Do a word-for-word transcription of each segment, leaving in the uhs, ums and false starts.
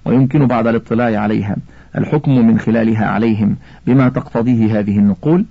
ويمكن بعد الاطلاع عليها الحكم من خلالها عليهم بما تقتضيه هذه النقول.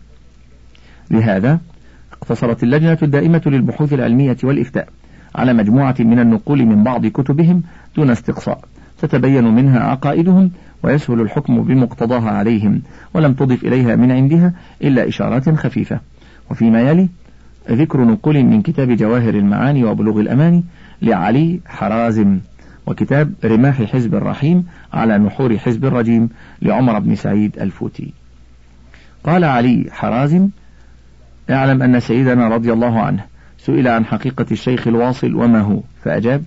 لهذا اقتصرت اللجنة الدائمة للبحوث العلمية والإفتاء على مجموعة من النقول من بعض كتبهم دون استقصاء تتبين منها عقائدهم ويسهل الحكم بمقتضاها عليهم، ولم تضف إليها من عندها إلا إشارات خفيفة. وفيما يلي ذكر نقول من كتاب جواهر المعاني وبلوغ الأماني لعلي حرازم، وكتاب رماح حزب الرحيم على نحور حزب الرجيم لعمر بن سعيد الفوتي. قال علي حرازم: اعلم أن سيدنا رضي الله عنه سئل عن حقيقة الشيخ الواصل وما هو، فأجاب: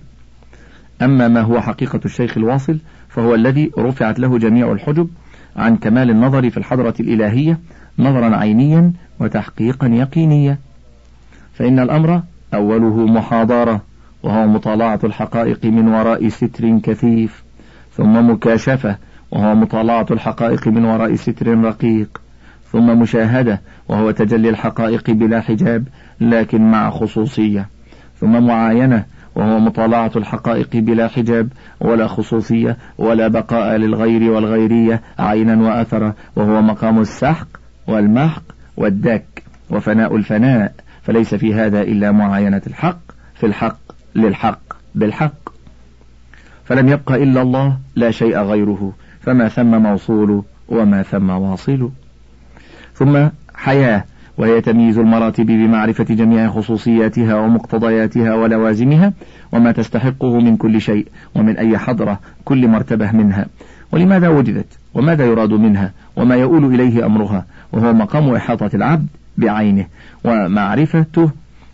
أما ما هو حقيقة الشيخ الواصل فهو الذي رفعت له جميع الحجب عن كمال النظر في الحضرة الإلهية نظرا عينيا وتحقيقا يقينيا، فإن الأمر أوله محاضرة، وهو مطالعة الحقائق من وراء ستر كثيف، ثم مكاشفة، وهو مطالعة الحقائق من وراء ستر رقيق، ثم مشاهدة، وهو تجلي الحقائق بلا حجاب لكن مع خصوصية، ثم معاينة، وهو مطالعة الحقائق بلا حجاب ولا خصوصية ولا بقاء للغير والغيرية عينا وأثرا، وهو مقام السحق والمحق والدك وفناء الفناء، فليس في هذا إلا معاينة الحق في الحق للحق بالحق، فلم يبق إلا الله لا شيء غيره، فما ثم موصول وما ثم واصل. ثم حياة، وهي تمييز المراتب بمعرفة جميع خصوصياتها ومقتضياتها ولوازمها وما تستحقه من كل شيء ومن أي حضرة كل مرتبة منها، ولماذا وجدت وماذا يراد منها وما يؤول إليه أمرها، وهو مقام إحاطة العبد بعينه ومعرفته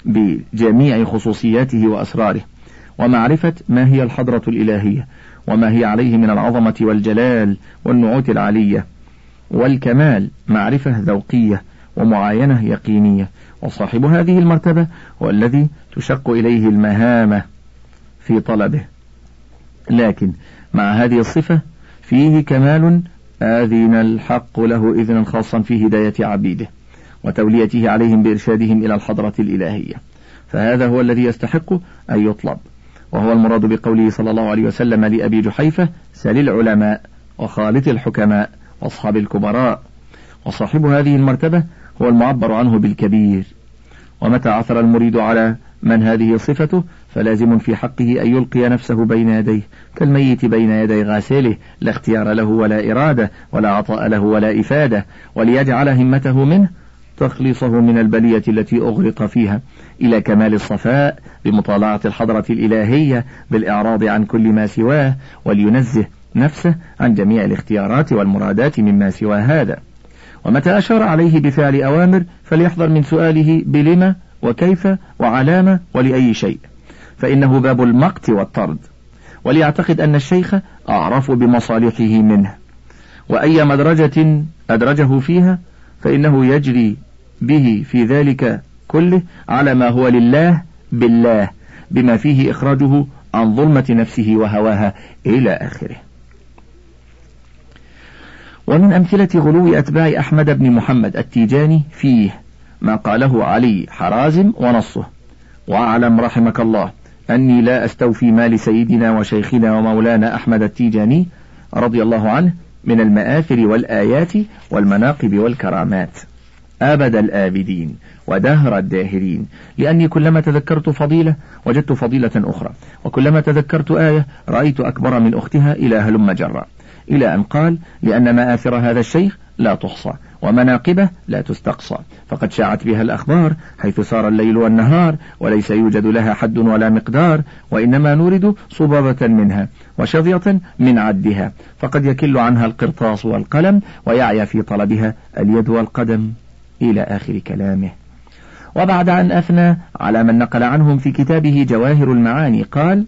بجميع خصوصياته وأسراره، ومعرفة ما هي الحضرة الإلهية وما هي عليه من العظمة والجلال والنعوت العالية والكمال، معرفة ذوقية ومعاينة يقينية. وصاحب هذه المرتبة هو الذي تشق إليه المهامة في طلبه، لكن مع هذه الصفة فيه كمال آذن الحق له إذنا خاصا في هداية عبيده وتوليته عليهم بإرشادهم إلى الحضرة الإلهية، فهذا هو الذي يستحق أن يطلب، وهو المراد بقوله صلى الله عليه وسلم لأبي جحيفة: سل العلماء وخالط الحكماء واصحاب الكبراء. وصاحب هذه المرتبة هو المعبر عنه بالكبير، ومتى عثر المريد على من هذه صفته فلازم في حقه أن يلقي نفسه بين يديه كالميت بين يدي غاسله، لا اختيار له ولا إرادة ولا عطاء له ولا إفادة، وليجعل همته منه تخليصه من البلية التي أغرق فيها إلى كمال الصفاء بمطالعة الحضرة الإلهية بالإعراض عن كل ما سواه، ولينزه نفسه عن جميع الاختيارات والمرادات مما سوى هذا. ومتى أشار عليه بفعل أوامر فليحذر من سؤاله بلما وكيف وعلامة ولأي شيء، فإنه باب المقت والطرد، وليعتقد أن الشيخ أعرف بمصالحه منه، وأي مدرجة أدرجه فيها فإنه يجري به في ذلك كله على ما هو لله بالله، بما فيه إخراجه عن ظلمة نفسه وهواها إلى آخره. ومن أمثلة غلو أتباع أحمد بن محمد التيجاني فيه ما قاله علي حرازم ونصه: وأعلم رحمك الله أني لا أستوفي مال سيدنا وشيخنا ومولانا أحمد التيجاني رضي الله عنه من المآثر والآيات والمناقب والكرامات أبد الآبدين ودهر الداهرين، لأني كلما تذكرت فضيلة وجدت فضيلة أخرى، وكلما تذكرت آية رأيت أكبر من أختها إلى هلم جرا، إلى أن قال: لأن مآثر هذا الشيخ لا تحصى ومناقبه لا تستقصى، فقد شاعت بها الأخبار حيث سار الليل والنهار وليس يوجد لها حد ولا مقدار، وإنما نورد صبابة منها وشظية من عدها، فقد يكل عنها القرطاس والقلم ويعيا في طلبها اليد والقدم، إلى آخر كلامه. وبعد أن أثنى على من نقل عنهم في كتابه جواهر المعاني قال: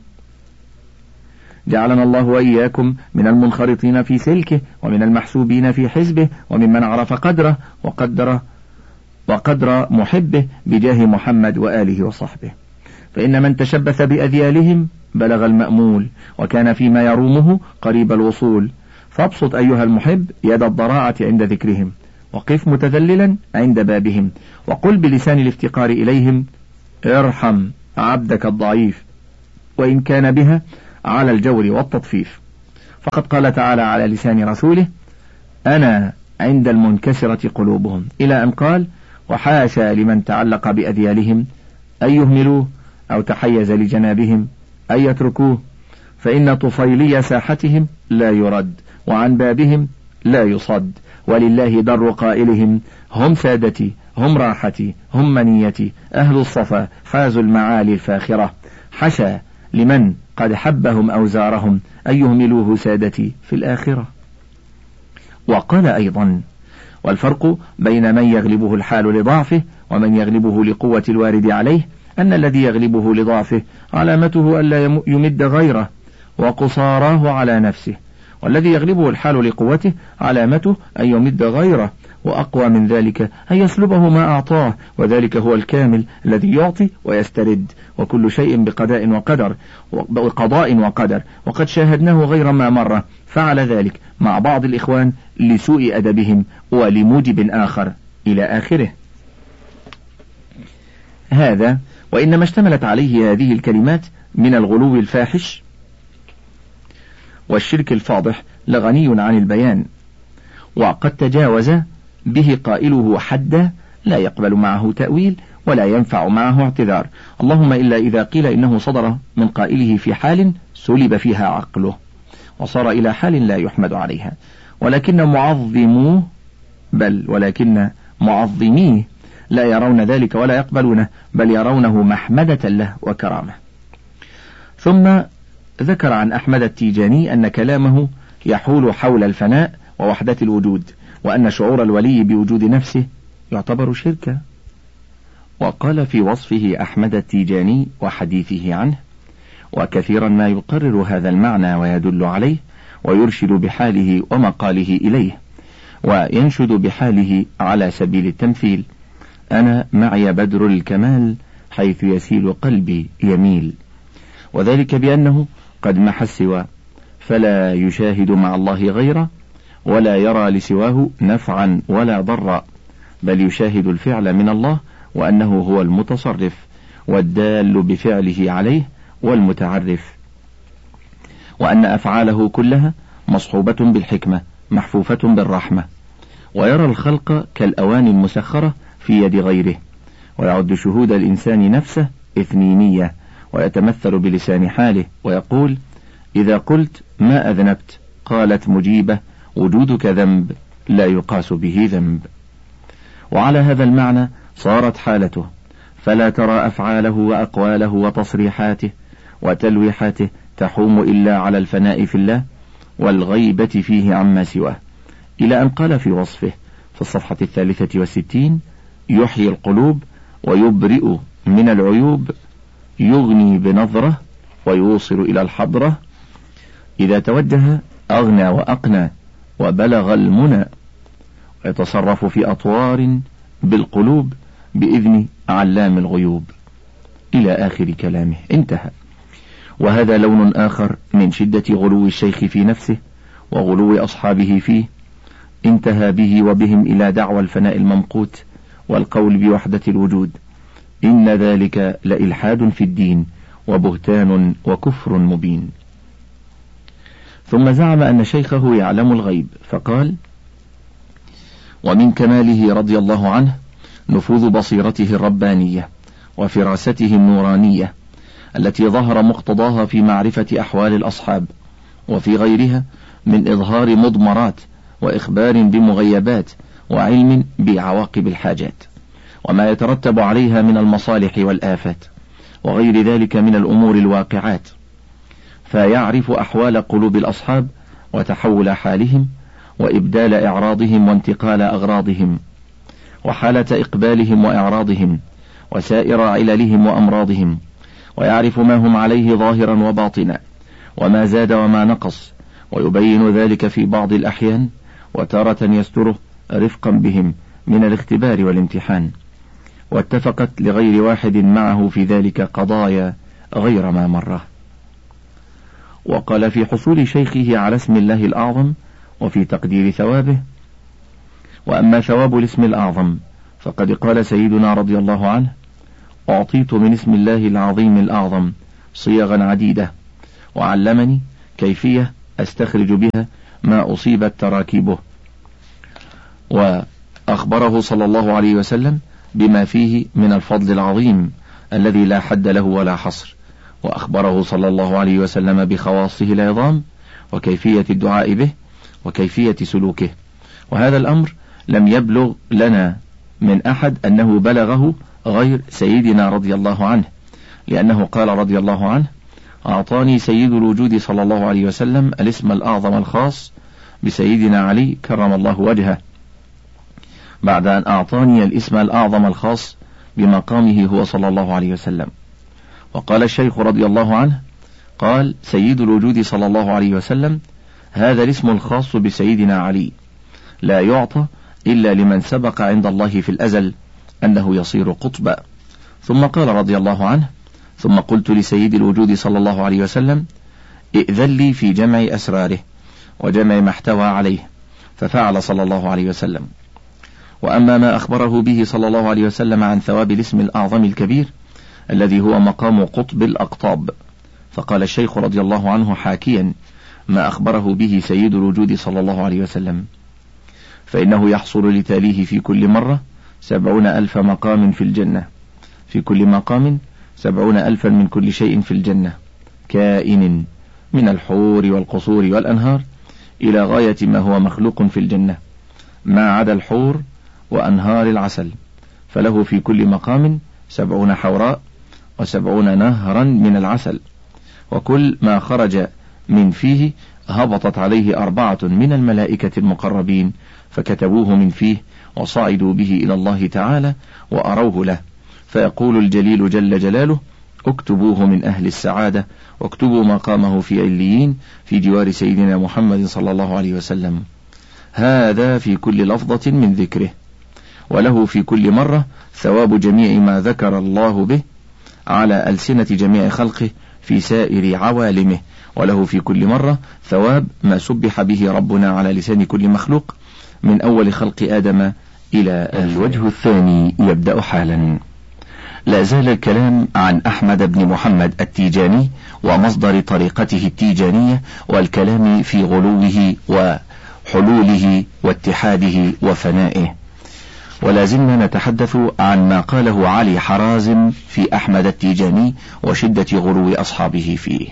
جعلنا الله وإياكم من المنخرطين في سلكه ومن المحسوبين في حزبه وممن عرف قدره وقدر وقدر محبه بجاه محمد وآله وصحبه، فإن من تشبث بأذيالهم بلغ المأمول وكان فيما يرومه قريب الوصول، فابسط أيها المحب يد الضراعة عند ذكرهم، وقف متذللا عند بابهم، وقل بلسان الافتقار إليهم: ارحم عبدك الضعيف وإن كان بها على الجور والتطفيف، فقد قال تعالى على لسان رسوله: أنا عند المنكسرة قلوبهم، إلى أن قال: وحاشا لمن تعلق بأذيالهم أن يهملوه أو تحيز لجنابهم أن يتركوه، فإن طفيلي ساحتهم لا يرد، وعن بابهم لا يصد، ولله در قائلهم: هم سادتي، هم راحتي، هم منيتي، أهل الصفا، حازوا المعالي الفاخرة، حشا لمن قد حبهم أوزارهم أن يهملوه سادتي في الآخرة. وقال أيضا: والفرق بين من يغلبه الحال لضعفه ومن يغلبه لقوة الوارد عليه أن الذي يغلبه لضعفه علامته ألا يمد غيره وقصاراه على نفسه، والذي يغلبه الحال لقوته علامته أن يمد غيره، وأقوى من ذلك أن يسلبه ما أعطاه، وذلك هو الكامل الذي يعطي ويسترد، وكل شيء بقضاء وقدر وقضاء وقدر، وقد شاهدناه غير ما مرة فعل ذلك مع بعض الإخوان لسوء أدبهم ولموجب آخر إلى آخره. هذا وإنما اشتملت عليه هذه الكلمات من الغلو الفاحش والشرك الفاضح لغني عن البيان، وقد تجاوز به قائله حدا لا يقبل معه تأويل ولا ينفع معه اعتذار، اللهم إلا إذا قيل إنه صدر من قائله في حال سلب فيها عقله وصار إلى حال لا يحمد عليها، ولكن معظموه بل ولكن معظميه لا يرون ذلك ولا يقبلونه، بل يرونه محمدة له وكرامة. ثم ذكر عن أحمد التيجاني أن كلامه يحول حول الفناء ووحدة الوجود، وأن شعور الولي بوجود نفسه يعتبر شركا. وقال في وصفه أحمد التيجاني وحديثه عنه: وكثيرا ما يقرر هذا المعنى ويدل عليه ويرشد بحاله ومقاله إليه، وينشد بحاله على سبيل التمثيل: أنا معي بدر الكمال حيث يسيل قلبي يميل، وذلك بأنه قد محى السوى فلا يشاهد مع الله غيره ولا يرى لسواه نفعا ولا ضرا، بل يشاهد الفعل من الله وأنه هو المتصرف والدال بفعله عليه والمتعرف، وأن أفعاله كلها مصحوبة بالحكمة محفوفة بالرحمة، ويرى الخلق كالأواني المسخرة في يد غيره، ويعد شهود الإنسان نفسه إثنينية، ويتمثل بلسان حاله ويقول: إذا قلت ما أذنبت قالت مجيبة: وجودك ذنب لا يقاس به ذنب. وعلى هذا المعنى صارت حالته، فلا ترى أفعاله وأقواله وتصريحاته وتلويحاته تحوم إلا على الفناء في الله والغيبة فيه عما سواه، إلى أن قال في وصفه في الصفحة الثالثة والستين: يحيي القلوب ويبرئ من العيوب، يغني بنظرة ويوصل إلى الحضرة، إذا توجه أغنى وأقنى وبلغ المنى، ويتصرف في أطوار بالقلوب بإذن علام الغيوب، إلى آخر كلامه. انتهى. وهذا لون آخر من شدة غلو الشيخ في نفسه وغلو أصحابه فيه، انتهى به وبهم إلى دعوى الفناء الممقوت والقول بوحدة الوجود، إن ذلك لإلحاد في الدين وبهتان وكفر مبين. ثم زعم أن شيخه يعلم الغيب فقال: ومن كماله رضي الله عنه نفوذ بصيرته الربانية وفراسته النورانية التي ظهر مقتضاها في معرفة أحوال الأصحاب وفي غيرها من إظهار مضمرات وإخبار بمغيبات وعلم بعواقب الحاجات وما يترتب عليها من المصالح والآفات وغير ذلك من الأمور الواقعات، فيعرف أحوال قلوب الأصحاب وتحول حالهم وإبدال إعراضهم وانتقال أغراضهم وحالة إقبالهم وإعراضهم وسائر عللهم وأمراضهم، ويعرف ما هم عليه ظاهرا وباطنا وما زاد وما نقص، ويبين ذلك في بعض الأحيان وتارة يستره رفقا بهم من الاختبار والامتحان، واتفقت لغير واحد معه في ذلك قضايا غير ما مره. وقال في حصول شيخه على اسم الله الأعظم وفي تقدير ثوابه: وأما ثواب الاسم الأعظم فقد قال سيدنا رضي الله عنه: أعطيت من اسم الله العظيم الأعظم صيغا عديدة، وعلمني كيفية أستخرج بها ما أصيبت تراكيبه. وأخبره صلى الله عليه وسلم بما فيه من الفضل العظيم الذي لا حد له ولا حصر، وأخبره صلى الله عليه وسلم بخواصه العظام وكيفية الدعاء به وكيفية سلوكه. وهذا الأمر لم يبلغ لنا من أحد أنه بلغه غير سيدنا رضي الله عنه، لأنه قال رضي الله عنه: أعطاني سيد الوجود صلى الله عليه وسلم الاسم الأعظم الخاص بسيدنا علي كرم الله وجهه، بعد أن أعطاني الاسم الأعظم الخاص بمقامه هو صلى الله عليه وسلم. وقال الشيخ رضي الله عنه: قال سيد الوجود صلى الله عليه وسلم: هذا الاسم الخاص بسيدنا علي لا يعطى إلا لمن سبق عند الله في الأزل أنه يصير قطبا. ثم قال رضي الله عنه: ثم قلت لسيد الوجود صلى الله عليه وسلم: ائذن لي في جمع أسراره وجمع ما احتوى عليه، ففعل صلى الله عليه وسلم. وأما ما أخبره به صلى الله عليه وسلم عن ثواب الاسم الأعظم الكبير الذي هو مقام قطب الأقطاب، فقال الشيخ رضي الله عنه حاكيا ما أخبره به سيد الوجود صلى الله عليه وسلم: فإنه يحصل لتاليه في كل مرة سبعون ألف مقام في الجنة، في كل مقام سبعون ألفا من كل شيء في الجنة كائن من الحور والقصور والأنهار إلى غاية ما هو مخلوق في الجنة ما عدا الحور وأنهار العسل، فله في كل مقام سبعون حوراء وسبعون نهرا من العسل، وكل ما خرج من فيه هبطت عليه أربعة من الملائكة المقربين فكتبوه من فيه وصعدوا به إلى الله تعالى وأروه له، فيقول الجليل جل جلاله: اكتبوه من أهل السعادة واكتبوا مقامه في عليين في جوار سيدنا محمد صلى الله عليه وسلم. هذا في كل لفظة من ذكره، وله في كل مرة ثواب جميع ما ذكر الله به على ألسنة جميع خلقه في سائر عوالمه، وله في كل مرة ثواب ما سبح به ربنا على لسان كل مخلوق من أول خلق آدم إلى الوجه الثاني يبدأ حالا. لا زال الكلام عن أحمد بن محمد التيجاني ومصدر طريقته التيجانية، والكلام في غلوه وحلوله واتحاده وفنائه، ولا زلنا نتحدث عن ما قاله علي حرازم في أحمد التيجاني وشدة غلو أصحابه فيه.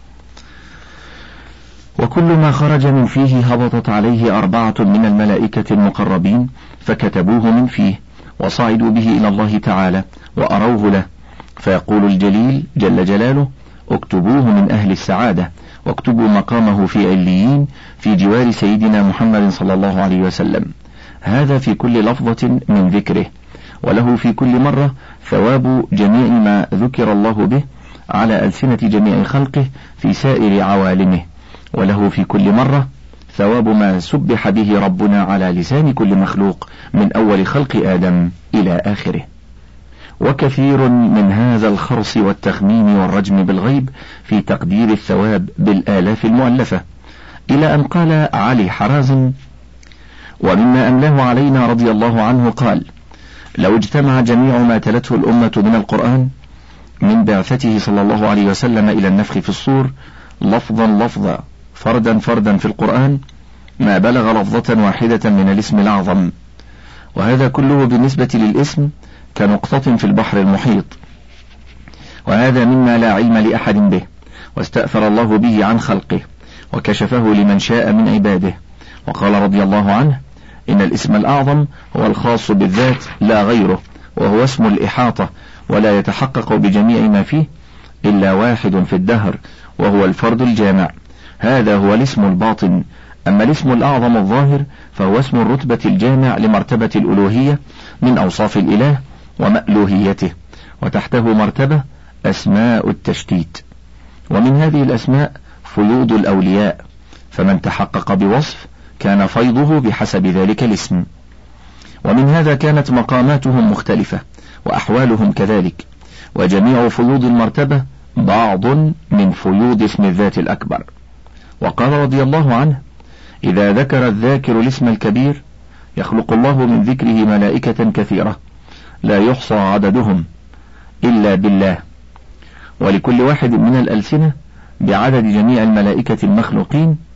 وكل ما خرج من فيه هبطت عليه أربعة من الملائكة المقربين فكتبوه من فيه وصعدوا به إلى الله تعالى وأروه له، فيقول الجليل جل جلاله: اكتبوه من أهل السعادة واكتبوا مقامه في عليين في جوار سيدنا محمد صلى الله عليه وسلم. هذا في كل لفظة من ذكره، وله في كل مرة ثواب جميع ما ذكر الله به على ألسنة جميع خلقه في سائر عوالمه، وله في كل مرة ثواب ما سبح به ربنا على لسان كل مخلوق من أول خلق آدم إلى آخره. وكثير من هذا الخرص والتخمين والرجم بالغيب في تقدير الثواب بالآلاف المؤلفة، إلى أن قال علي حرازم: ومما أملاه علينا رضي الله عنه قال: لو اجتمع جميع ما تلته الأمة من القرآن من بعثته صلى الله عليه وسلم إلى النفخ في الصور لفظا لفظا فردا فردا في القرآن ما بلغ لفظة واحدة من الاسم الأعظم، وهذا كله بالنسبة للاسم كنقطة في البحر المحيط، وهذا مما لا علم لأحد به، واستأثر الله به عن خلقه وكشفه لمن شاء من عباده. وقال رضي الله عنه: إن الاسم الأعظم هو الخاص بالذات لا غيره، وهو اسم الإحاطة، ولا يتحقق بجميع ما فيه إلا واحد في الدهر، وهو الفرد الجامع. هذا هو الاسم الباطن. أما الاسم الأعظم الظاهر فهو اسم الرتبة الجامع لمرتبة الألوهية من أوصاف الإله ومألوهيته، وتحته مرتبة أسماء التشتيت، ومن هذه الأسماء فيوض الأولياء، فمن تحقق بوصف كان فيضه بحسب ذلك الاسم، ومن هذا كانت مقاماتهم مختلفة وأحوالهم كذلك، وجميع فيوض المرتبة بعض من فيوض اسم الذات الأكبر. وقال رضي الله عنه: إذا ذكر الذاكر الاسم الكبير يخلق الله من ذكره ملائكة كثيرة لا يحصى عددهم إلا بالله، ولكل واحد من الألسنة بعدد جميع الملائكة المخلوقين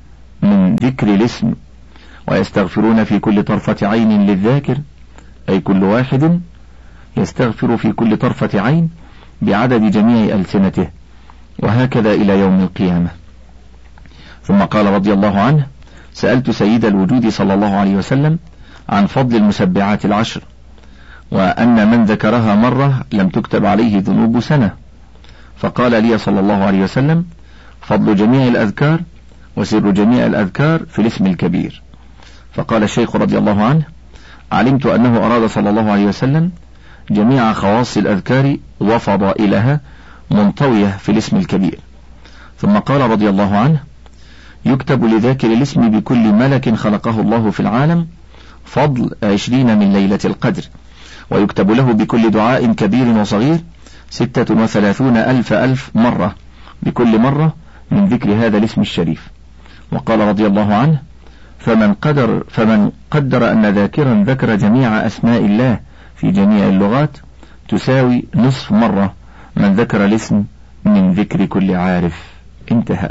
من ذكر الاسم، ويستغفرون في كل طرفة عين للذاكر، أي كل واحد يستغفر في كل طرفة عين بعدد جميع ألسنته، وهكذا إلى يوم القيامة. ثم قال رضي الله عنه: سألت سيد الوجود صلى الله عليه وسلم عن فضل المسبعات العشر، وأن من ذكرها مرة لم تكتب عليه ذنوب سنة، فقال لي صلى الله عليه وسلم: فضل جميع الأذكار وسر جميع الأذكار في الاسم الكبير. فقال الشيخ رضي الله عنه: علمت أنه أراد صلى الله عليه وسلم جميع خواص الأذكار وفضائلها منطوية في الاسم الكبير. ثم قال رضي الله عنه: يكتب لذاكر الاسم بكل ملك خلقه الله في العالم فضل عشرين من ليلة القدر، ويكتب له بكل دعاء كبير وصغير ستة وثلاثون ألف ألف مرة، بكل مرة من ذكر هذا الاسم الشريف. وقال رضي الله عنه: فمن قدر, فمن قدر أن ذاكرا ذكر جميع أسماء الله في جميع اللغات تساوي نصف مرة من ذكر الاسم من ذكر كل عارف. انتهى.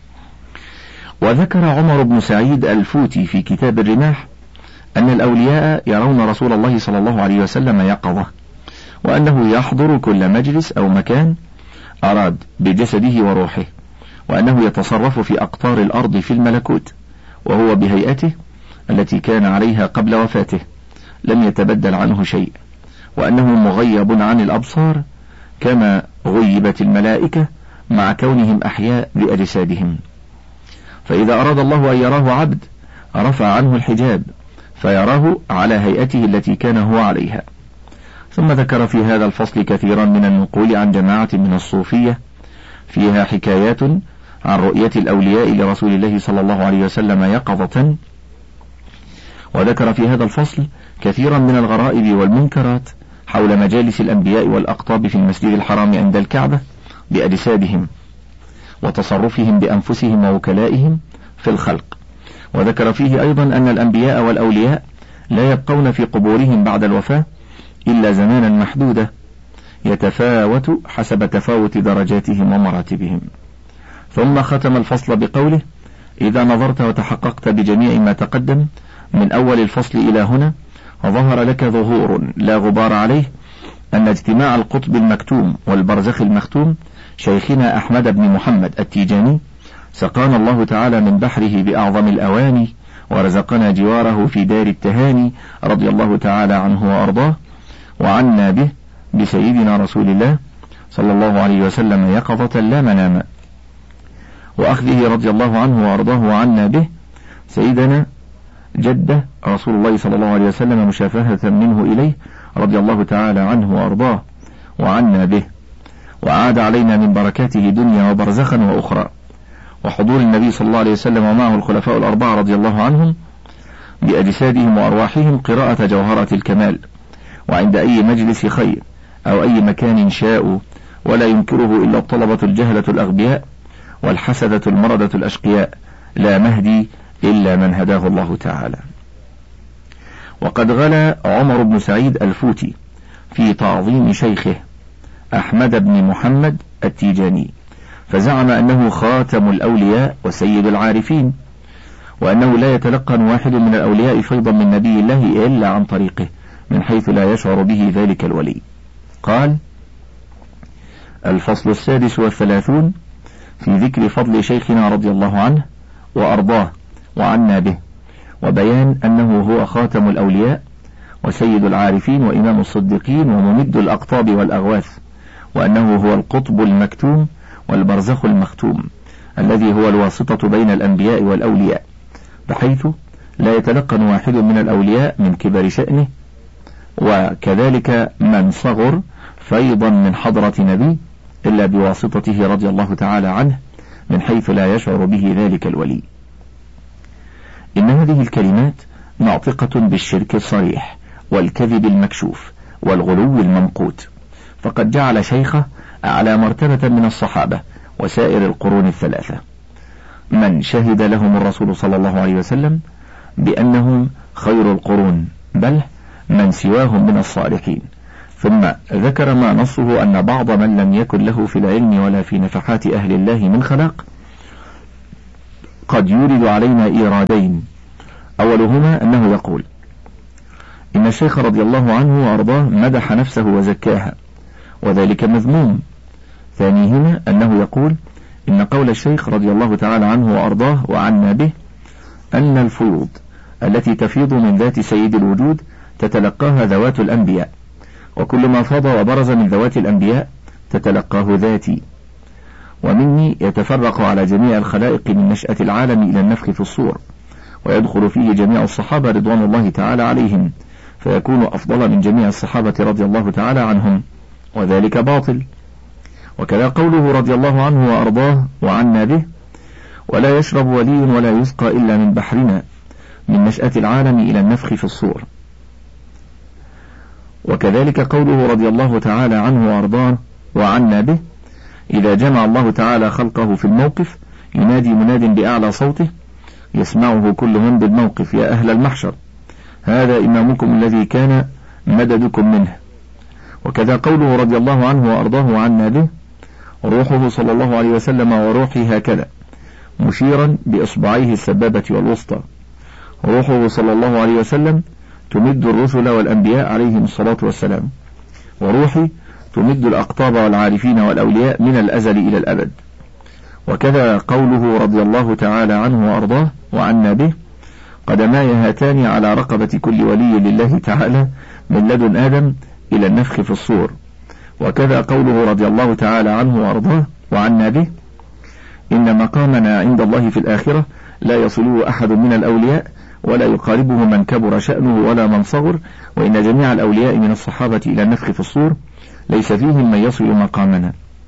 وذكر عمر بن سعيد الفوتي في كتاب الرماح أن الأولياء يرون رسول الله صلى الله عليه وسلم يقظة، وأنه يحضر كل مجلس أو مكان أراد بجسده وروحه، وأنه يتصرف في أقطار الأرض في الملكوت، وهو بهيئته التي كان عليها قبل وفاته لم يتبدل عنه شيء، وأنه مغيب عن الأبصار كما غيبت الملائكة مع كونهم أحياء بأجسادهم. فإذا أراد الله أن يراه عبد رفع عنه الحجاب فيراه على هيئته التي كان هو عليها. ثم ذكر في هذا الفصل كثيرا من النقول عن جماعة من الصوفية فيها حكايات عن رؤية الأولياء لرسول الله صلى الله عليه وسلم يقظة. وذكر في هذا الفصل كثيرا من الغرائب والمنكرات حول مجالس الأنبياء والأقطاب في المسجد الحرام عند الكعبة بأجسادهم وتصرفهم بأنفسهم ووكلائهم في الخلق. وذكر فيه أيضا أن الأنبياء والأولياء لا يبقون في قبورهم بعد الوفاة إلا زمانا محدودا يتفاوت حسب تفاوت درجاتهم ومراتبهم. ثم ختم الفصل بقوله: إذا نظرت وتحققت بجميع ما تقدم من أول الفصل إلى هنا ظهر لك ظهور لا غبار عليه أن اجتماع القطب المكتوم والبرزخ المختوم شيخنا أحمد بن محمد التيجاني سقانا الله تعالى من بحره بأعظم الأواني، ورزقنا جواره في دار التهاني رضي الله تعالى عنه وأرضاه، وعنا به بسيدنا رسول الله صلى الله عليه وسلم يقظة لا منام، وأخذه رضي الله عنه وأرضاه وعنا به سيدنا جده رسول الله صلى الله عليه وسلم مشافهة منه إليه رضي الله تعالى عنه وأرضاه وعنا به، وعاد علينا من بركاته دنيا وبرزخا وأخرى، وحضور النبي صلى الله عليه وسلم ومعه الخلفاء الأربعة رضي الله عنهم بأجسادهم وأرواحهم قراءة جوهرة الكمال، وعند أي مجلس خير أو أي مكان شاءوا، ولا ينكره إلا الطلبة الجهلة الأغبياء والحسدة المردة الأشقياء، لا مهدي إلا من هداه الله تعالى. وقد غلا عمر بن سعيد الفوتي في تعظيم شيخه أحمد بن محمد التيجاني، فزعم أنه خاتم الأولياء وسيد العارفين، وأنه لا يتلقن واحد من الأولياء فيضا من نبي الله إلا عن طريقه من حيث لا يشعر به ذلك الولي. قال: الفصل السادس والثلاثون في ذكر فضل شيخنا رضي الله عنه وأرضاه وعنا به، وبيان أنه هو خاتم الأولياء وسيد العارفين وإمام الصديقين وممد الأقطاب والأغواث، وأنه هو القطب المكتوم والبرزخ المختوم الذي هو الواسطة بين الأنبياء والأولياء، بحيث لا يتلقن واحد من الأولياء من كبر شأنه وكذلك من صغر فيضا من حضرة نبي إلا بواسطته رضي الله تعالى عنه من حيث لا يشعر به ذلك الولي. إن هذه الكلمات ناطقة بالشرك الصريح والكذب المكشوف والغلو الممقوت، فقد جعل شيخه أعلى مرتبة من الصحابة وسائر القرون الثلاثة، من شهد لهم الرسول صلى الله عليه وسلم بأنهم خير القرون، بل من سواهم من الصالحين. ثم ذكر ما نصه أن بعض من لم يكن له في العلم ولا في نفحات أهل الله من خلاق قد يورد علينا إيرادين. أولهما أنه يقول إن الشيخ رضي الله عنه وأرضاه مدح نفسه وزكاها، وذلك مذموم. ثانيهما أنه يقول إن قول الشيخ رضي الله تعالى عنه وأرضاه وعنا به أن الفيوض التي تفيض من ذات سيد الوجود تتلقاها ذوات الأنبياء، وكل ما فاض وبرز من ذوات الأنبياء تتلقاه ذاتي، ومني يتفرق على جميع الخلائق من نشأة العالم إلى النفخ في الصور، ويدخل فيه جميع الصحابة رضوان الله تعالى عليهم، فيكون أفضل من جميع الصحابة رضي الله تعالى عنهم، وذلك باطل. وكذا قوله رضي الله عنه وأرضاه وعنا به ولا يشرب ولي ولا يسقى إلا من بحرنا من نشأة العالم إلى النفخ في الصور. وكذلك قوله رضي الله تعالى عنه وأرضاه وعنا به إذا جمع الله تعالى خلقه في الموقف ينادي مناد بأعلى صوته يسمعه كل من بالموقف يا أهل المحشر هذا إمامكم الذي كان مددكم منه. وكذا قوله رضي الله عنه وأرضاه وعنا به روحه صلى الله عليه وسلم وروحي هكذا مشيرا بإصبعيه السبابة والوسطى، روحه صلى الله عليه وسلم تمد الرسل والأنبياء عليهم الصلاة والسلام، وروحي تمد الأقطاب والعارفين والأولياء من الأزل إلى الأبد. وكذا قوله رضي الله تعالى عنه وأرضاه وعنا به قدماي هاتان على رقبة كل ولي لله تعالى من لدن آدم إلى النفخ في الصور. وكذا قوله رضي الله تعالى عنه وأرضاه وعنا به إن مقامنا عند الله في الآخرة لا يصله أحد من الأولياء ولا يقاربه من كبر شأنه ولا من صغر، وإن جميع الأولياء من الصحابة إلى النفخ في الصور ليس فيهم من يصل مقامنا.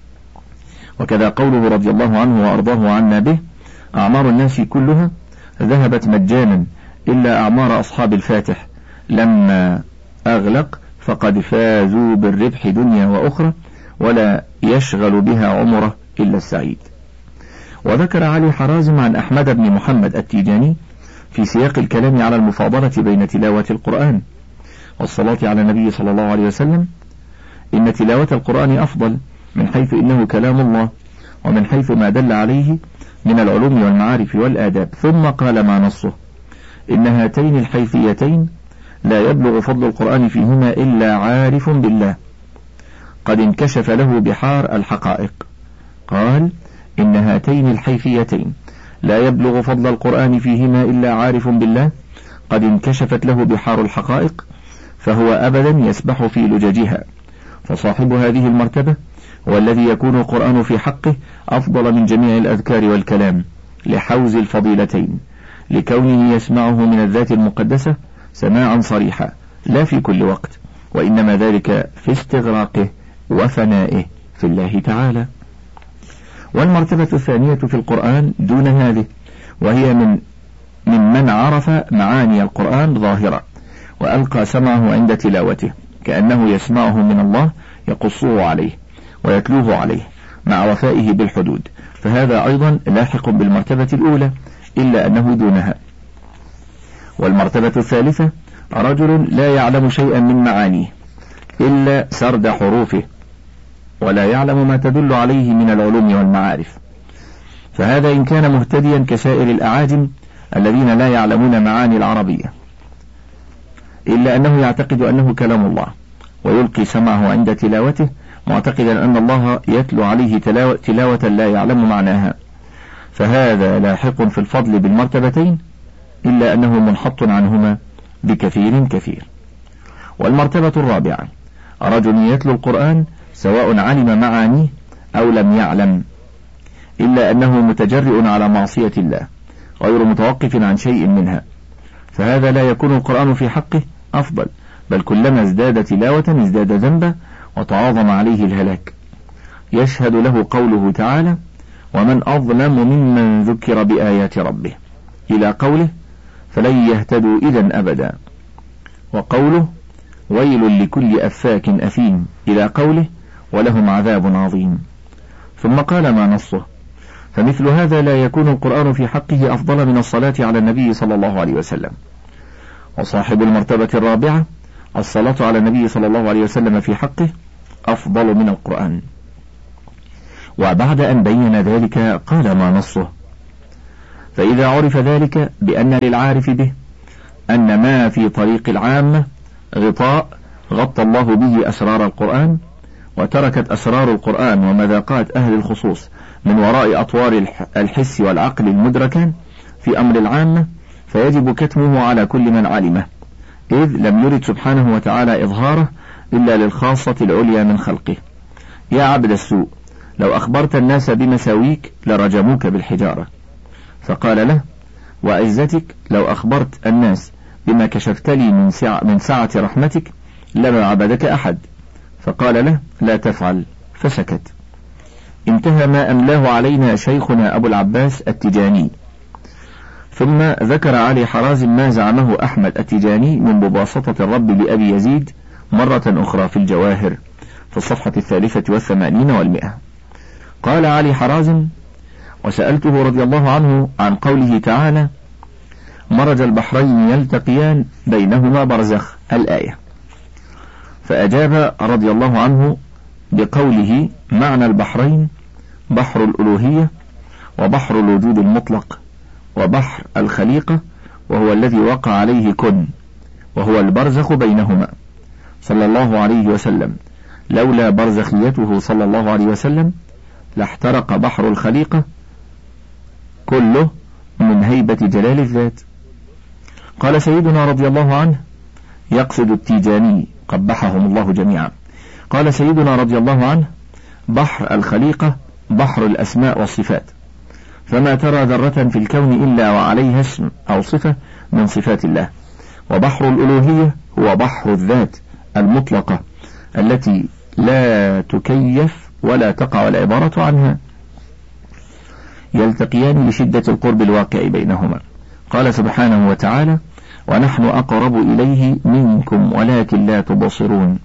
وكذا قوله رضي الله عنه وأرضاه وعنا به أعمار الناس كلها ذهبت مجانا إلا أعمار أصحاب الفاتح لما أغلق فقد فازوا بالربح دنيا وأخرى ولا يشغل بها عمره إلا السعيد. وذكر علي حرازم عن أحمد بن محمد التيجاني في سياق الكلام على المفاضلة بين تلاوة القرآن والصلاة على النبي صلى الله عليه وسلم إن تلاوة القرآن أفضل من حيث إنه كلام الله ومن حيث ما دل عليه من العلوم والمعارف والآداب، ثم قال ما نصه إن هاتين الحيثيتين لا يبلغ فضل القرآن فيهما إلا عارف بالله قد انكشف له بحار الحقائق. قال إن هاتين الحيثيتين لا يبلغ فضل القرآن فيهما إلا عارف بالله قد انكشفت له بحار الحقائق، فهو أبدا يسبح في لججها. فصاحب هذه المرتبة هو الذي يكون القرآن في حقه أفضل من جميع الأذكار والكلام لحوز الفضيلتين، لكونه يسمعه من الذات المقدسة سماعا صريحا لا في كل وقت، وإنما ذلك في استغراقه وفنائه في الله تعالى. والمرتبة الثانية في القرآن دون هذه، وهي من من من عرف معاني القرآن ظاهرة وألقى سمعه عند تلاوته كأنه يسمعه من الله يقصه عليه ويتلوه عليه مع وفائه بالحدود، فهذا أيضا لاحق بالمرتبة الأولى إلا أنه دونها. والمرتبة الثالثة رجل لا يعلم شيئا من معانيه إلا سرد حروفه ولا يعلم ما تدل عليه من العلوم والمعارف، فهذا إن كان مهتديا كسائر الأعاجم الذين لا يعلمون معاني العربية إلا أنه يعتقد أنه كلام الله ويلقي سمعه عند تلاوته معتقدا أن الله يتلو عليه تلاوة, تلاوة لا يعلم معناها، فهذا لاحق في الفضل بالمرتبتين إلا أنه منحط عنهما بكثير كثير. والمرتبة الرابعة رجل يتلو القرآن سواء علم معانيه أو لم يعلم إلا أنه متجرئ على معصية الله غير متوقف عن شيء منها، فهذا لا يكون القرآن في حقه أفضل، بل كلما ازداد تلاوة ازداد ذنبا وتعاظم عليه الهلاك. يشهد له قوله تعالى ومن أظلم ممن ذكر بآيات ربه إلى قوله فلن يهتدوا إذا أبدا، وقوله ويل لكل أفاك أثيم إلى قوله ولهم عذاب عظيم. ثم قال ما نصه، فمثل هذا لا يكون القرآن في حقه أفضل من الصلاة على النبي صلى الله عليه وسلم. وصاحب المرتبة الرابعة الصلاة على النبي صلى الله عليه وسلم في حقه أفضل من القرآن. وبعد أن بين ذلك قال ما نصه، فإذا عرف ذلك بأن للعارف به أن ما في طريق العامة غطاء غطى الله به أسرار القرآن، وتركت أسرار القرآن ومذاقات أهل الخصوص من وراء أطوار الحس والعقل المدركان في أمر العامة، فيجب كتمه على كل من علمه، إذ لم يرد سبحانه وتعالى إظهاره إلا للخاصة العليا من خلقه. يا عبد السوء، لو أخبرت الناس بمساويك لرجموك بالحجارة. فقال له: وعزتك لو أخبرت الناس بما كشفت لي من سعة, من سعة رحمتك لما عبدك أحد. فقال له: لا تفعل، فسكت. انتهى ما أملاه علينا شيخنا أبو العباس التجاني. ثم ذكر علي حرازم ما زعمه أحمد التجاني من مباسطة الرب لأبي يزيد مرة أخرى في الجواهر في الصفحة الثالثة والثمانين والمئة. قال علي حرازم: وسألته رضي الله عنه عن قوله تعالى: مرج البحرين يلتقيان بينهما برزخ، الآية. فأجاب رضي الله عنه بقوله: معنى البحرين بحر الألوهية، وبحر الوجود المطلق، وبحر الخليقة، وهو الذي وقع عليه كن، وهو البرزخ بينهما، صلى الله عليه وسلم. لولا برزخيته صلى الله عليه وسلم لاحترق بحر الخليقة كله من هيبة جلال الذات. قال سيدنا رضي الله عنه، يقصد التيجاني قبحهم الله جميعا، قال سيدنا رضي الله عنه: بحر الخليقة بحر الأسماء والصفات، فما ترى ذرة في الكون إلا وعليها اسم أو صفة من صفات الله. وبحر الألوهية هو بحر الذات المطلقة التي لا تكيف ولا تقع العبارة عنها، يلتقيان لشدة القرب الواقع بينهما. قال سبحانه وتعالى: ونحن أقرب إليه منكم ولكن لا تبصرون.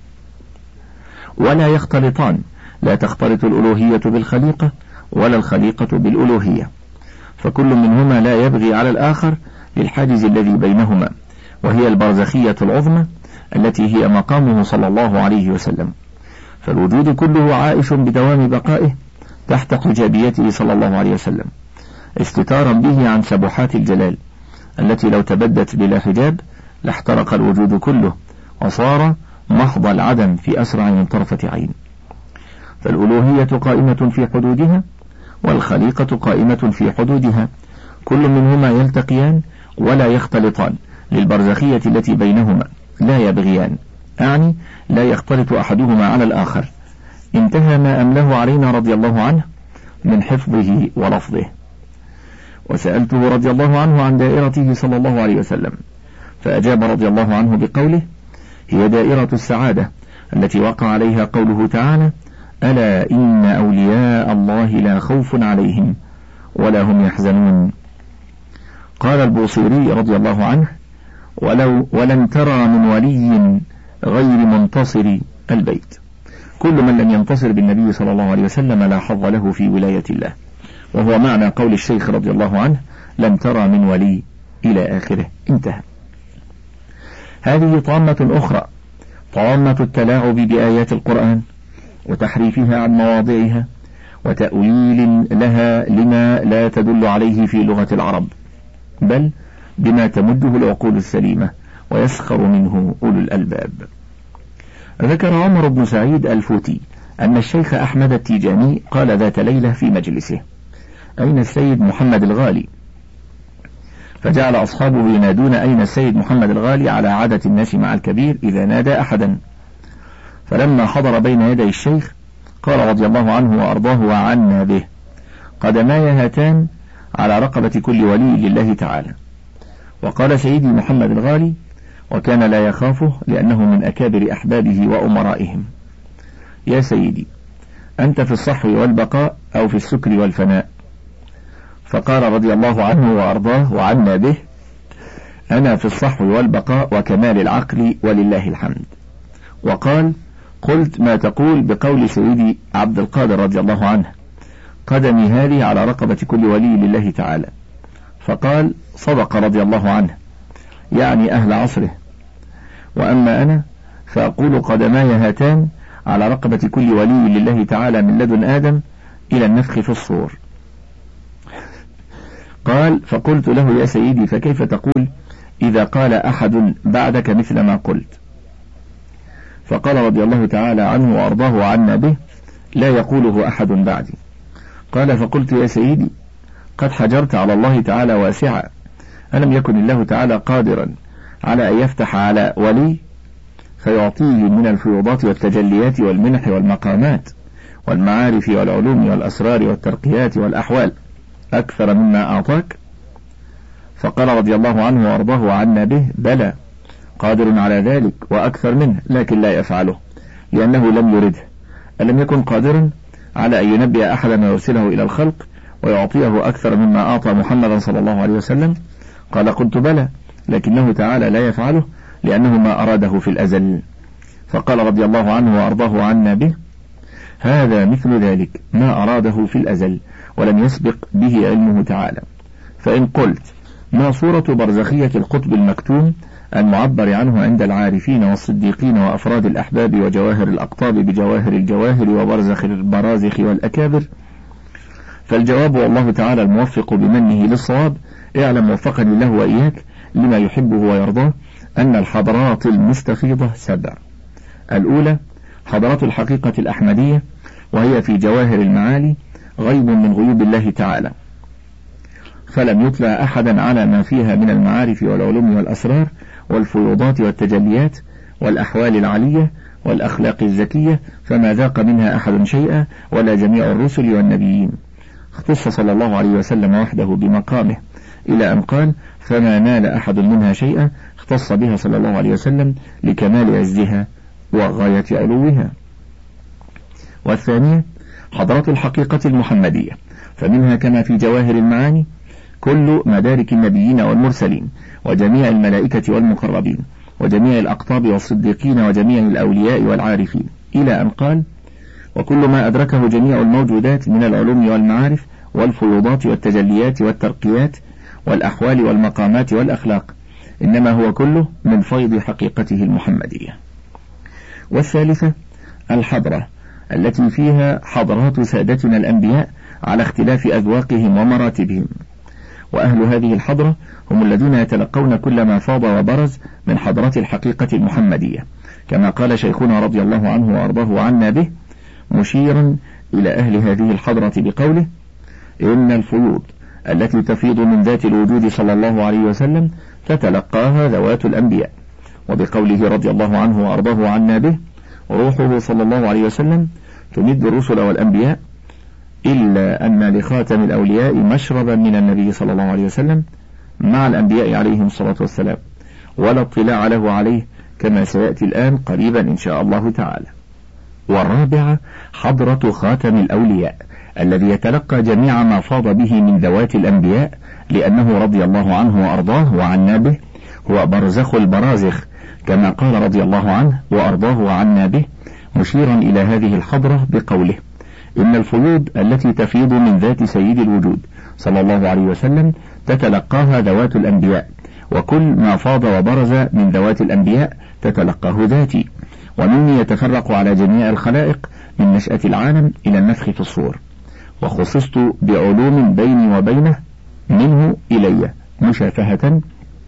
ولا يختلطان، لا تختلط الألوهية بالخليقة ولا الخليقة بالألوهية، فكل منهما لا يبغي على الآخر للحاجز الذي بينهما، وهي البرزخية العظمى التي هي مقامه صلى الله عليه وسلم. فالوجود كله عائش بدوام بقائه تحت حجابيته صلى الله عليه وسلم، استتارا به عن سبحات الجلال التي لو تبدت بلا حجاب لاحترق الوجود كله وصار محض العدم في أسرع من طرفة عين. فالألوهية قائمة في حدودها، والخليقة قائمة في حدودها، كل منهما يلتقيان ولا يختلطان للبرزخية التي بينهما، لا يبغيان، أعني لا يختلط أحدهما على الآخر. انتهى ما أمله علينا رضي الله عنه من حفظه ولفظه. وسألته رضي الله عنه عن دائرته صلى الله عليه وسلم، فأجاب رضي الله عنه بقوله: هي دائرة السعادة التي وقع عليها قوله تعالى: ألا إن أولياء الله لا خوف عليهم ولا هم يحزنون. قال البوصيري رضي الله عنه: ولو ولن ترى من ولي غير منتصر البيت. كل من لم ينتصر بالنبي صلى الله عليه وسلم لا حظ له في ولاية الله، وهو معنى قول الشيخ رضي الله عنه: لن ترى من ولي إلى آخره. انتهى. هذه طامة أخرى، طامة التلاعب بآيات القرآن وتحريفها عن مواضعها وتأويل لها لما لا تدل عليه في لغة العرب، بل بما تمده العقول السليمة ويسخر منه أولو الألباب. ذكر عمر بن سعيد الفوتي أن الشيخ أحمد التيجاني قال ذات ليلة في مجلسه: أين السيد محمد الغالي؟ فجعل أصحابه ينادون أين السيد محمد الغالي على عادة الناس مع الكبير إذا نادى أحدا. فلما حضر بين يدي الشيخ قال رضي الله عنه وأرضاه وعنا به: قدماي هاتان على رقبة كل ولي لله تعالى. وقال سيدي محمد الغالي، وكان لا يخافه لأنه من أكابر أحبابه وأمرائهم: يا سيدي، أنت في الصحو والبقاء أو في السكر والفناء؟ فقال رضي الله عنه وأرضاه وعنا به: أنا في الصحو والبقاء وكمال العقل ولله الحمد. وقال: قلت ما تقول بقول سيدي عبد القادر رضي الله عنه: قدمي هذه على رقبة كل ولي لله تعالى. فقال: صدق رضي الله عنه، يعني أهل عصره. وأما أنا فأقول: قدماي هاتان على رقبة كل ولي لله تعالى من لدن آدم إلى النفخ في الصور. قال: فقلت له: يا سيدي، فكيف تقول إذا قال أحد بعدك مثل ما قلت؟ فقال رضي الله تعالى عنه وأرضاه عنا به: لا يقوله أحد بعدي. قال: فقلت: يا سيدي، قد حجرت على الله تعالى واسعا، ألم يكن الله تعالى قادرا على أن يفتح على ولي فيعطيه من الفيوضات والتجليات والمنح والمقامات والمعارف والعلوم والأسرار والترقيات والأحوال أكثر مما أعطاك؟ فقال رضي الله عنه وأرضاه عنا به: بلى، قادر على ذلك وأكثر منه، لكن لا يفعله لأنه لم يرده. ألم يكن قادرا على أن ينبئ أحدا ويرسله إلى الخلق ويعطيه أكثر مما أعطى محمدا صلى الله عليه وسلم؟ قال: قلت: بلى، لكنه تعالى لا يفعله لأنه ما أراده في الأزل. فقال رضي الله عنه وأرضاه عنا به: هذا مثل ذلك، ما أراده في الأزل ولم يسبق به علمه تعالى. فإن قلت: ما صورة برزخية القطب المكتوم المعبر عنه عند العارفين والصديقين وأفراد الأحباب وجواهر الأقطاب بجواهر الجواهر وبرزخ البرازخ والأكابر؟ فالجواب: والله تعالى الموفق بمنه للصواب، اعلم وفقني الله وإياك لما يحبه ويرضاه، أن الحضرات المستفيضة سبع. الأولى حضرات الحقيقة الأحمدية، وهي في جواهر المعالي غيب من غيوب الله تعالى، فلم يطلع أحدا على ما فيها من المعارف والعلوم والأسرار والفيوضات والتجليات والأحوال العلية والأخلاق الزكية، فما ذاق منها أحد شيئا ولا جميع الرسل والنبيين. اختص صلى الله عليه وسلم وحده بمقامه، إلى أن قال: فما نال أحد منها شيئا، اختص بها صلى الله عليه وسلم لكمال عزها وغاية علوها. والثانية حضرة الحقيقة المحمدية، فمنها كما في جواهر المعاني كل مدارك النبيين والمرسلين وجميع الملائكة والمقربين وجميع الأقطاب والصديقين وجميع الأولياء والعارفين، إلى أن قال: وكل ما أدركه جميع الموجودات من العلوم والمعارف والفيوضات والتجليات والترقيات والأحوال والمقامات والأخلاق، إنما هو كله من فيض حقيقته المحمدية. والثالثة الحضرة التي فيها حضرات سادتنا الأنبياء على اختلاف أذواقهم ومراتبهم، وأهل هذه الحضرة هم الذين يتلقون كل ما فاض وبرز من حضرة الحقيقة المحمدية، كما قال شيخنا رضي الله عنه وأرضاه عنا به، مشيرا إلى أهل هذه الحضرة بقوله: إن الفيوض التي تفيض من ذات الوجود صلى الله عليه وسلم تتلقاها ذوات الأنبياء. وبقوله رضي الله عنه وأرضاه عنا به: روحه صلى الله عليه وسلم تمد الرسل والأنبياء، إلا أن لخاتم الأولياء مشربا من النبي صلى الله عليه وسلم مع الأنبياء عليهم الصلاة والسلام، ولا اطلاع له عليه، كما سيأتي الآن قريبا إن شاء الله تعالى. والرابعة حضرة خاتم الأولياء الذي يتلقى جميع ما فاض به من ذوات الأنبياء، لأنه رضي الله عنه وأرضاه وعنا به هو برزخ البرازخ، كما قال رضي الله عنه وأرضاه عنا به، مشيرا إلى هذه الحضرة بقوله: إن الفيوض التي تفيض من ذات سيد الوجود صلى الله عليه وسلم تتلقاها ذوات الأنبياء، وكل ما فاض وبرز من ذوات الأنبياء تتلقاه ذاتي، ومني يتفرق على جميع الخلائق من نشأة العالم إلى النفخ في الصور، وخصصت بعلوم بيني وبينه منه إلي مشافهة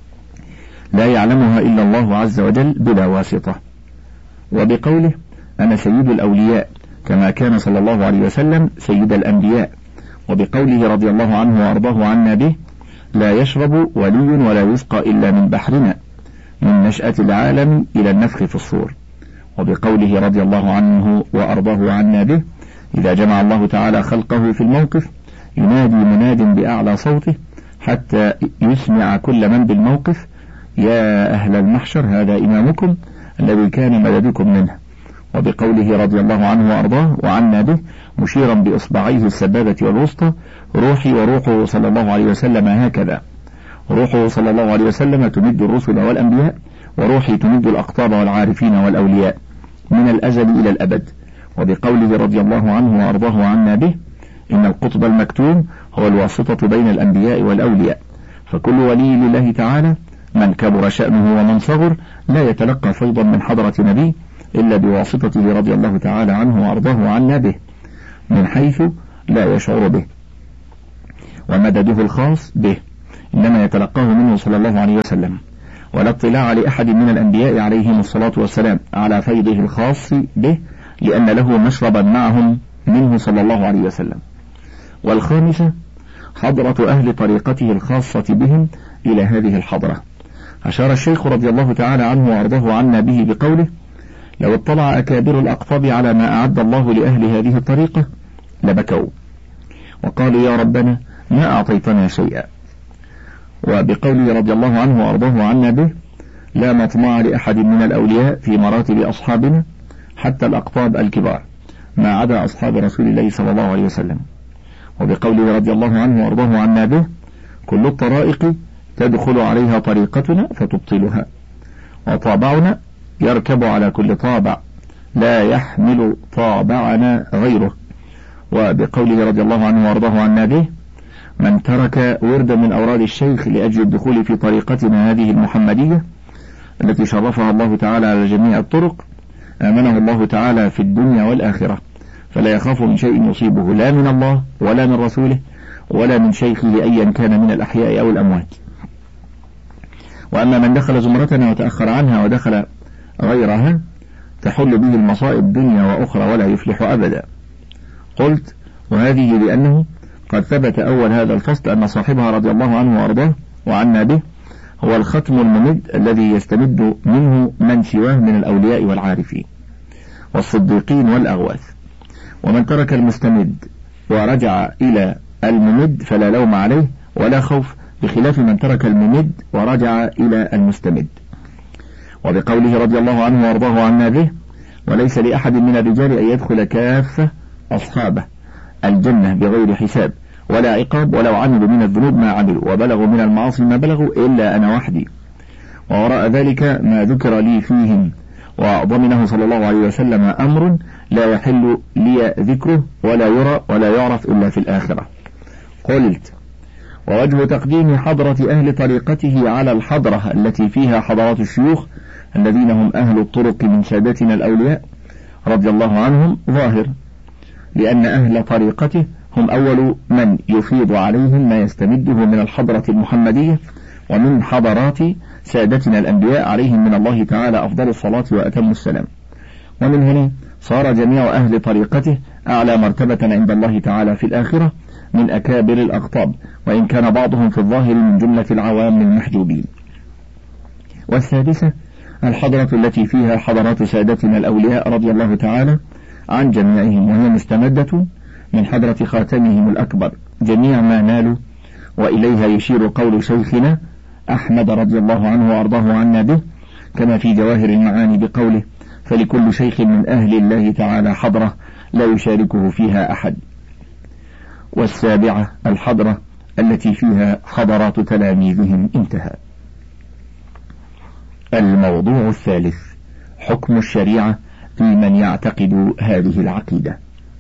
لا يعلمها إلا الله عز وجل بلا واسطة. وبقوله: أنا سيد الأولياء، كما كان صلى الله عليه وسلم سيد الأنبياء. وبقوله رضي الله عنه وأرضاه عنا به: لا يشرب ولي ولا يسقى إلا من بحرنا، من نشأة العالم إلى النفخ في الصور. وبقوله رضي الله عنه وأرضاه عنا به: إذا جمع الله تعالى خلقه في الموقف ينادي مناد بأعلى صوته حتى يسمع كل من بالموقف: يا أهل المحشر، هذا إمامكم الذي كان مددكم منه. وبقوله رضي الله عنه وأرضاه وعنا به، مشيرا بإصبعيه السبابة والوسطى: روحي وروحه صلى الله عليه وسلم هكذا. روحه صلى الله عليه وسلم تمد الرسل والأنبياء، وروحي تمد الأقطاب والعارفين والأولياء من الأزل إلى الأبد. وبقوله رضي الله عنه وأرضاه عنا به: إن القطب المكتوم هو الواسطة بين الأنبياء والأولياء، فكل ولي لله تعالى من كبر شأنه ومن صغر لا يتلقى فيضا من حضرة نبي إلا بواسطته رضي الله تعالى عنه وأرضاه عنا به، من حيث لا يشعر به. ومدده الخاص به إنما يتلقاه منه صلى الله عليه وسلم، ولا اطلاع لأحد من الأنبياء عليهم الصلاة والسلام على فيضه الخاص به، لأن له مشربا معهم منه صلى الله عليه وسلم. والخامسة حضرة أهل طريقته الخاصة بهم إلى هذه الحضرة. أشار الشيخ رضي الله تعالى عنه وأرضاه عنا به بقوله: لو اطلع أكابر الأقطاب على ما أعد الله لأهل هذه الطريقة لبكوا وقالوا يا ربنا ما أعطيتنا شيئا. وبقوله رضي الله عنه وأرضاه عنا به: لا مطمع لأحد من الأولياء في مراتب أصحابنا حتى الأقطاب الكبار ما عدا أصحاب رسول الله صلى الله عليه وسلم. وبقوله رضي الله عنه وأرضاه عنا به: كل الطرائق تدخل عليها طريقتنا فتبطلها، وطابعنا يركب على كل طابع لا يحمل طابعنا غيره. وبقوله رضي الله عنه وأرضاه عنا به: من ترك وردا من أوراد الشيخ لأجل الدخول في طريقتنا هذه المحمدية التي شرفها الله تعالى على جميع الطرق آمنه الله تعالى في الدنيا والآخرة، فلا يخاف من شيء يصيبه لا من الله ولا من رسوله ولا من شيخه أيا كان من الأحياء أو الأموات. وأما من دخل زمرتنا وتأخر عنها ودخل غيرها تحل به المصائب دنيا وأخرى ولا يفلح أبدا. قلت: وهذه لأنه قد ثبت أول هذا الفصل أن صاحبها رضي الله عنه وأرضاه وعنا به هو الختم الممد الذي يستمد منه من سواه من الأولياء والعارفين والصديقين والأغواث. ومن ترك المستمد ورجع إلى الممد فلا لوم عليه ولا خوف، بخلاف من ترك الممد ورجع إلى المستمد. وبقوله رضي الله عنه وأرضاه عنا به: وليس لأحد من الرجال أن يدخل كافة أصحابه الجنة بغير حساب ولا عقاب، ولو عملوا من الذنوب ما عملوا وبلغوا من المعاصي ما بلغوا إلا أنا وحدي. ووراء ذلك ما ذكر لي فيهم وضمنه صلى الله عليه وسلم أمر لا يحل لي ذكره ولا يرى ولا يعرف إلا في الآخرة. قلت: ووجه تقديم حضرة أهل طريقته على الحضرة التي فيها حضرات الشيوخ الذين هم أهل الطرق من سادتنا الأولياء رضي الله عنهم ظاهر، لأن أهل طريقته هم أول من يفيض عليهم ما يستمده من الحضرة المحمدية ومن حضرات سادتنا الأنبياء عليهم من الله تعالى أفضل الصلاة وأتم السلام. ومن هنا صار جميع أهل طريقته أعلى مرتبة عند الله تعالى في الآخرة من أكابر الأقطاب، وإن كان بعضهم في الظاهر من جملة العوام المحجوبين. والسادسة الحضرة التي فيها حضرات سادتنا الأولياء رضي الله تعالى عن جميعهم، وهي مستمدة من حضرة خاتمهم الأكبر جميع ما نالوا، وإليها يشير قول شيخنا أحمد رضي الله عنه وأرضاه عنا به كما في جواهر المعاني بقوله: فلكل شيخ من أهل الله تعالى حضرة لا يشاركه فيها أحد. والسابعة الحضرة التي فيها حضرات تلاميذهم. انتهى. الموضوع الثالث: حكم الشريعة في من يعتقد هذه العقيدة.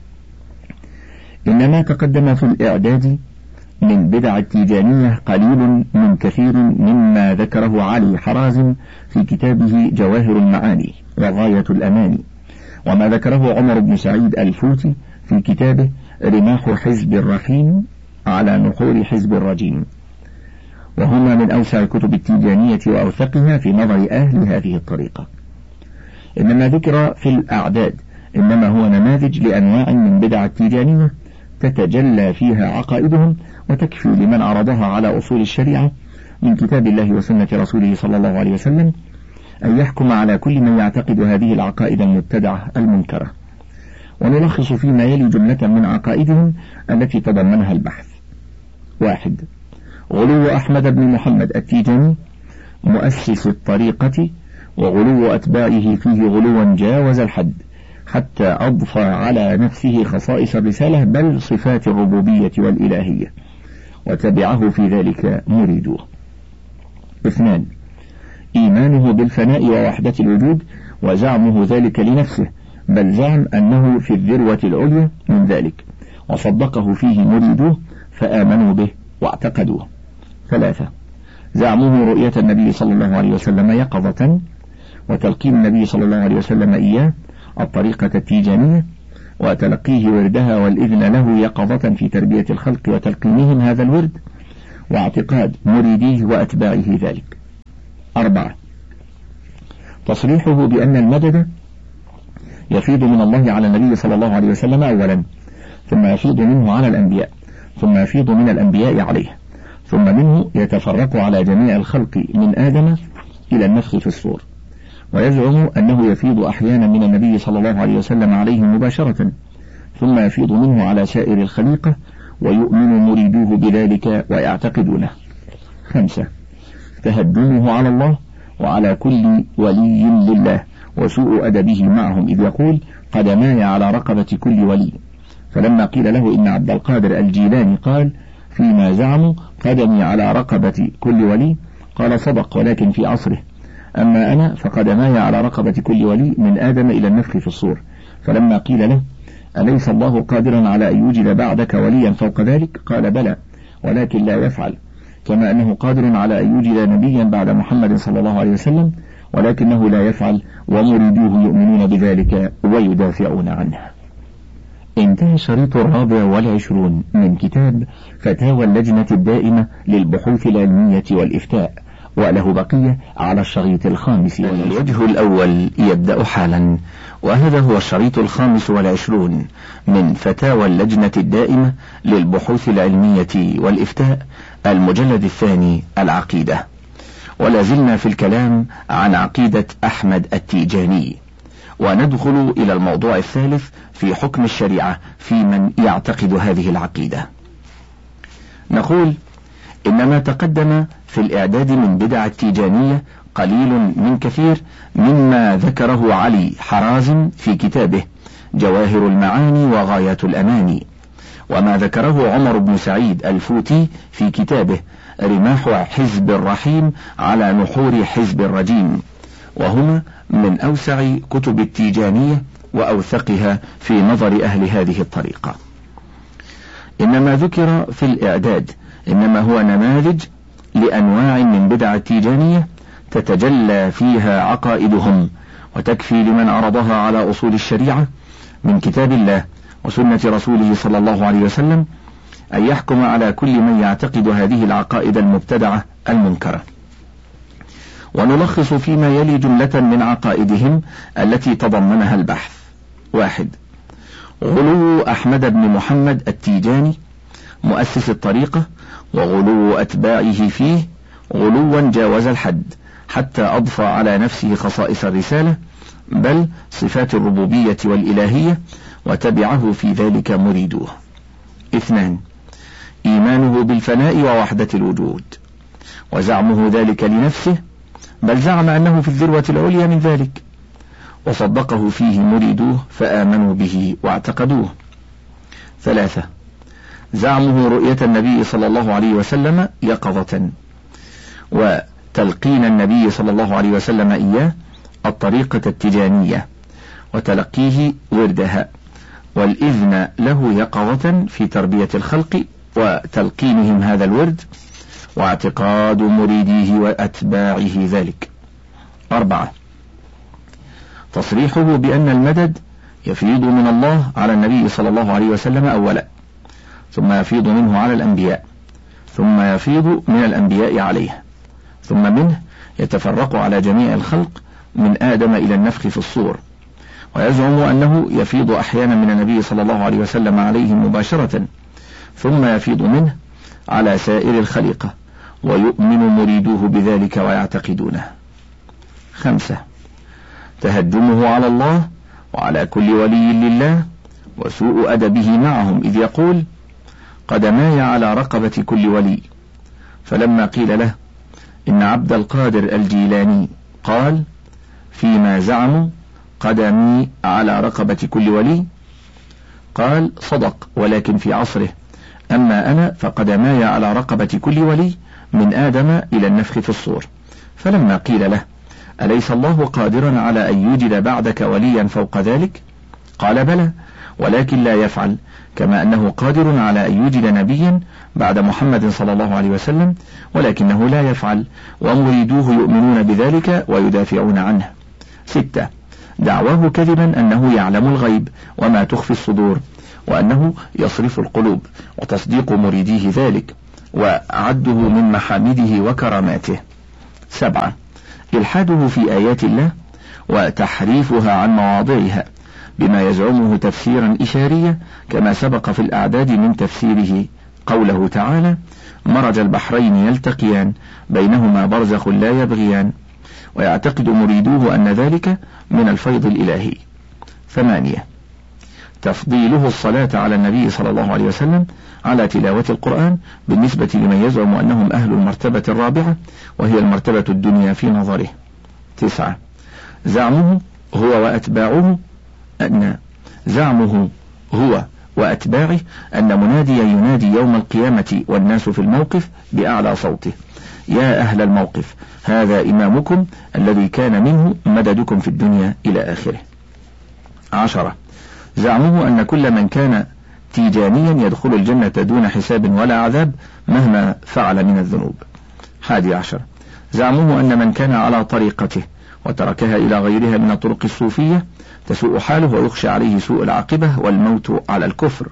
إنما تقدم في الإعداد من بدع التيجانية قليل من كثير مما ذكره علي حرازم في كتابه جواهر المعاني وغاية الأماني، وما ذكره عمر بن سعيد الفوتي في كتابه رماح حزب الرحيم على نحور حزب الرجيم، وهما من أوسع كتب التيجانية وأوثقها في نظر أهل هذه الطريقة. إنما ذكر في الأعداد إنما هو نماذج لأنواع من بدع التيجانية تتجلى فيها عقائدهم، وتكفي لمن عرضها على أصول الشريعة من كتاب الله وسنة رسوله صلى الله عليه وسلم أن يحكم على كل من يعتقد هذه العقائد المبتدعة المنكرة. ونلخص فيما يلي جملة من عقائدهم التي تضمنها البحث. واحد: غلو أحمد بن محمد التيجاني مؤسس الطريقة، وغلو أتباعه فيه غلوا جاوز الحد حتى أضفى على نفسه خصائص الرسالة بل صفات الربوبية والإلهية، وتبعه في ذلك مريدوه. اثنان: إيمانه بالفناء ووحدة الوجود وزعمه ذلك لنفسه، بل زعم أنه في الذروة العليا من ذلك، وصدقه فيه مريدوه فآمنوا به واعتقدوه. ثلاثة: زعمه رؤية النبي صلى الله عليه وسلم يقظة، وتلقين النبي صلى الله عليه وسلم إياه الطريقة التيجانية، وتلقيه وردها والإذن له يقظة في تربية الخلق وتلقينهم هذا الورد، واعتقاد مريديه وأتباعه ذلك. أربعة، تصريحه بأن المدد يفيض من الله على النبي صلى الله عليه وسلم أولا، ثم يفيض منه على الأنبياء، ثم يفيض من الأنبياء عليه، ثم منه يتفرق على جميع الخلق من آدم إلى النفخ في الصور. ويزعم أنه يفيض أحيانا من النبي صلى الله عليه وسلم عليهم مباشرة، ثم يفيض منه على سائر الخليقة، ويؤمن مريدوه بذلك ويعتقدونه. خمسة، تهدمه على الله وعلى كل ولي لله، وسوء أدبه معهم، إذ يقول قدماي على رقبة كل ولي. فلما قيل له إن عبد القادر الجيلاني قال فيما زعموا قدمي على رقبة كل ولي، قال صدق، ولكن في عصره. أما أنا فقدماي على رقبة كل ولي من آدم إلى النفخ في الصور. فلما قيل له أليس الله قادرا على أن يوجد بعدك وليا فوق ذلك؟ قال بلى، ولكن لا يفعل، كما أنه قادر على أن يوجد نبيا بعد محمد صلى الله عليه وسلم، ولكنه لا يفعل، ومريدوه يؤمنون بذلك ويدافعون عنه. انتهى الشريط الرابع والعشرون من كتاب فتاوى اللجنة الدائمة للبحوث العلمية والإفتاء، وله بقية على الشريط الخامس. الوجه الأول يبدأ حالا، وهذا هو الشريط الخامس والعشرون من فتاوى اللجنة الدائمة للبحوث العلمية والإفتاء، المجلد الثاني، العقيدة. ولا زلنا في الكلام عن عقيدة أحمد التيجاني، وندخل إلى الموضوع الثالث في حكم الشريعة في من يعتقد هذه العقيدة. نقول إن ما تقدم في الإعداد من بدع التيجانية قليل من كثير مما ذكره علي حرازم في كتابه جواهر المعاني وغايات الأماني، وما ذكره عمر بن سعيد الفوتي في كتابه رماح حزب الرحيم على نحور حزب الرجيم، وهما من أوسع كتب التيجانية وأوثقها في نظر أهل هذه الطريقة. إنما ذكر في الإعداد إنما هو نماذج لأنواع من بدع التيجانية تتجلى فيها عقائدهم، وتكفي لمن عرضها على أصول الشريعة من كتاب الله وسنة رسوله صلى الله عليه وسلم أن يحكم على كل من يعتقد هذه العقائد المبتدعة المنكرة. ونلخص فيما يلي جملة من عقائدهم التي تضمنها البحث. واحد، غلو أحمد بن محمد التيجاني مؤسس الطريقة، وغلو أتباعه فيه غلوا جاوز الحد، حتى أضفى على نفسه خصائص الرسالة بل صفات الربوبية والإلهية، وتبعه في ذلك مريدوه. اثنان، إيمانه بالفناء ووحدة الوجود، وزعمه ذلك لنفسه، بل زعم أنه في الذروة العليا من ذلك، وصدقه فيه مريدوه فآمنوا به واعتقدوه. ثلاثة، زعمه رؤية النبي صلى الله عليه وسلم يقظة، وتلقين النبي صلى الله عليه وسلم إياه الطريقة التجانية، وتلقيه وردها، والإذن له يقظة في تربية الخلق وتلقينهم هذا الورد، واعتقاد مريديه وأتباعه ذلك. أربعة، تصريحه بأن المدد يفيض من الله على النبي صلى الله عليه وسلم أولا، ثم يفيض منه على الأنبياء، ثم يفيض من الأنبياء عليه، ثم منه يتفرق على جميع الخلق من آدم إلى النفخ في الصور. ويزعم أنه يفيض أحيانا من النبي صلى الله عليه وسلم عليهم مباشرة، ثم يفيض منه على سائر الخليقة، ويؤمن مريدوه بذلك ويعتقدونه. خمسة، تهدمه على الله وعلى كل ولي لله، وسوء أدبه معهم، إذ يقول قدماي على رقبة كل ولي. فلما قيل له إن عبد القادر الجيلاني قال فيما زعموا قدمي على رقبة كل ولي، قال صدق، ولكن في عصره. أما أنا فقدماي على رقبة كل ولي من آدم إلى النفخ في الصور. فلما قيل له أليس الله قادرا على أن يوجد بعدك وليا فوق ذلك؟ قال بلى، ولكن لا يفعل، كما أنه قادر على أن يوجد نبيا بعد محمد صلى الله عليه وسلم، ولكنه لا يفعل، ومريدوه يؤمنون بذلك ويدافعون عنه. ستة، دعواه كذبا أنه يعلم الغيب وما تخفي الصدور، وأنه يصرف القلوب، وتصديق مريديه ذلك، وعده من محامده وكراماته. سبعة، إلحاده في آيات الله وتحريفها عن مواضعها بما يزعمه تفسيرا إشاريا، كما سبق في الأعداد من تفسيره قوله تعالى: مرج البحرين يلتقيان بينهما برزخ لا يبغيان، ويعتقد مريدوه أن ذلك من الفيض الإلهي. ثمانية، تفضيله الصلاة على النبي صلى الله عليه وسلم على تلاوة القرآن بالنسبة لمن يزعم أنهم أهل المرتبة الرابعة، وهي المرتبة الدنيا في نظره. تسعة، زعمه هو وأتباعه أن زعمه هو وأتباعه أن مناديا ينادي يوم القيامة والناس في الموقف بأعلى صوته: يا أهل الموقف، هذا إمامكم الذي كان منه مددكم في الدنيا، إلى آخره. عشرة، زعمه أن كل من كان تيجانيا يدخل الجنة دون حساب ولا عذاب مهما فعل من الذنوب. حادي عشر، زعمه أن من كان على طريقته وتركها إلى غيرها من الطرق الصوفية تسوء حاله ويخشى عليه سوء العاقبة والموت على الكفر.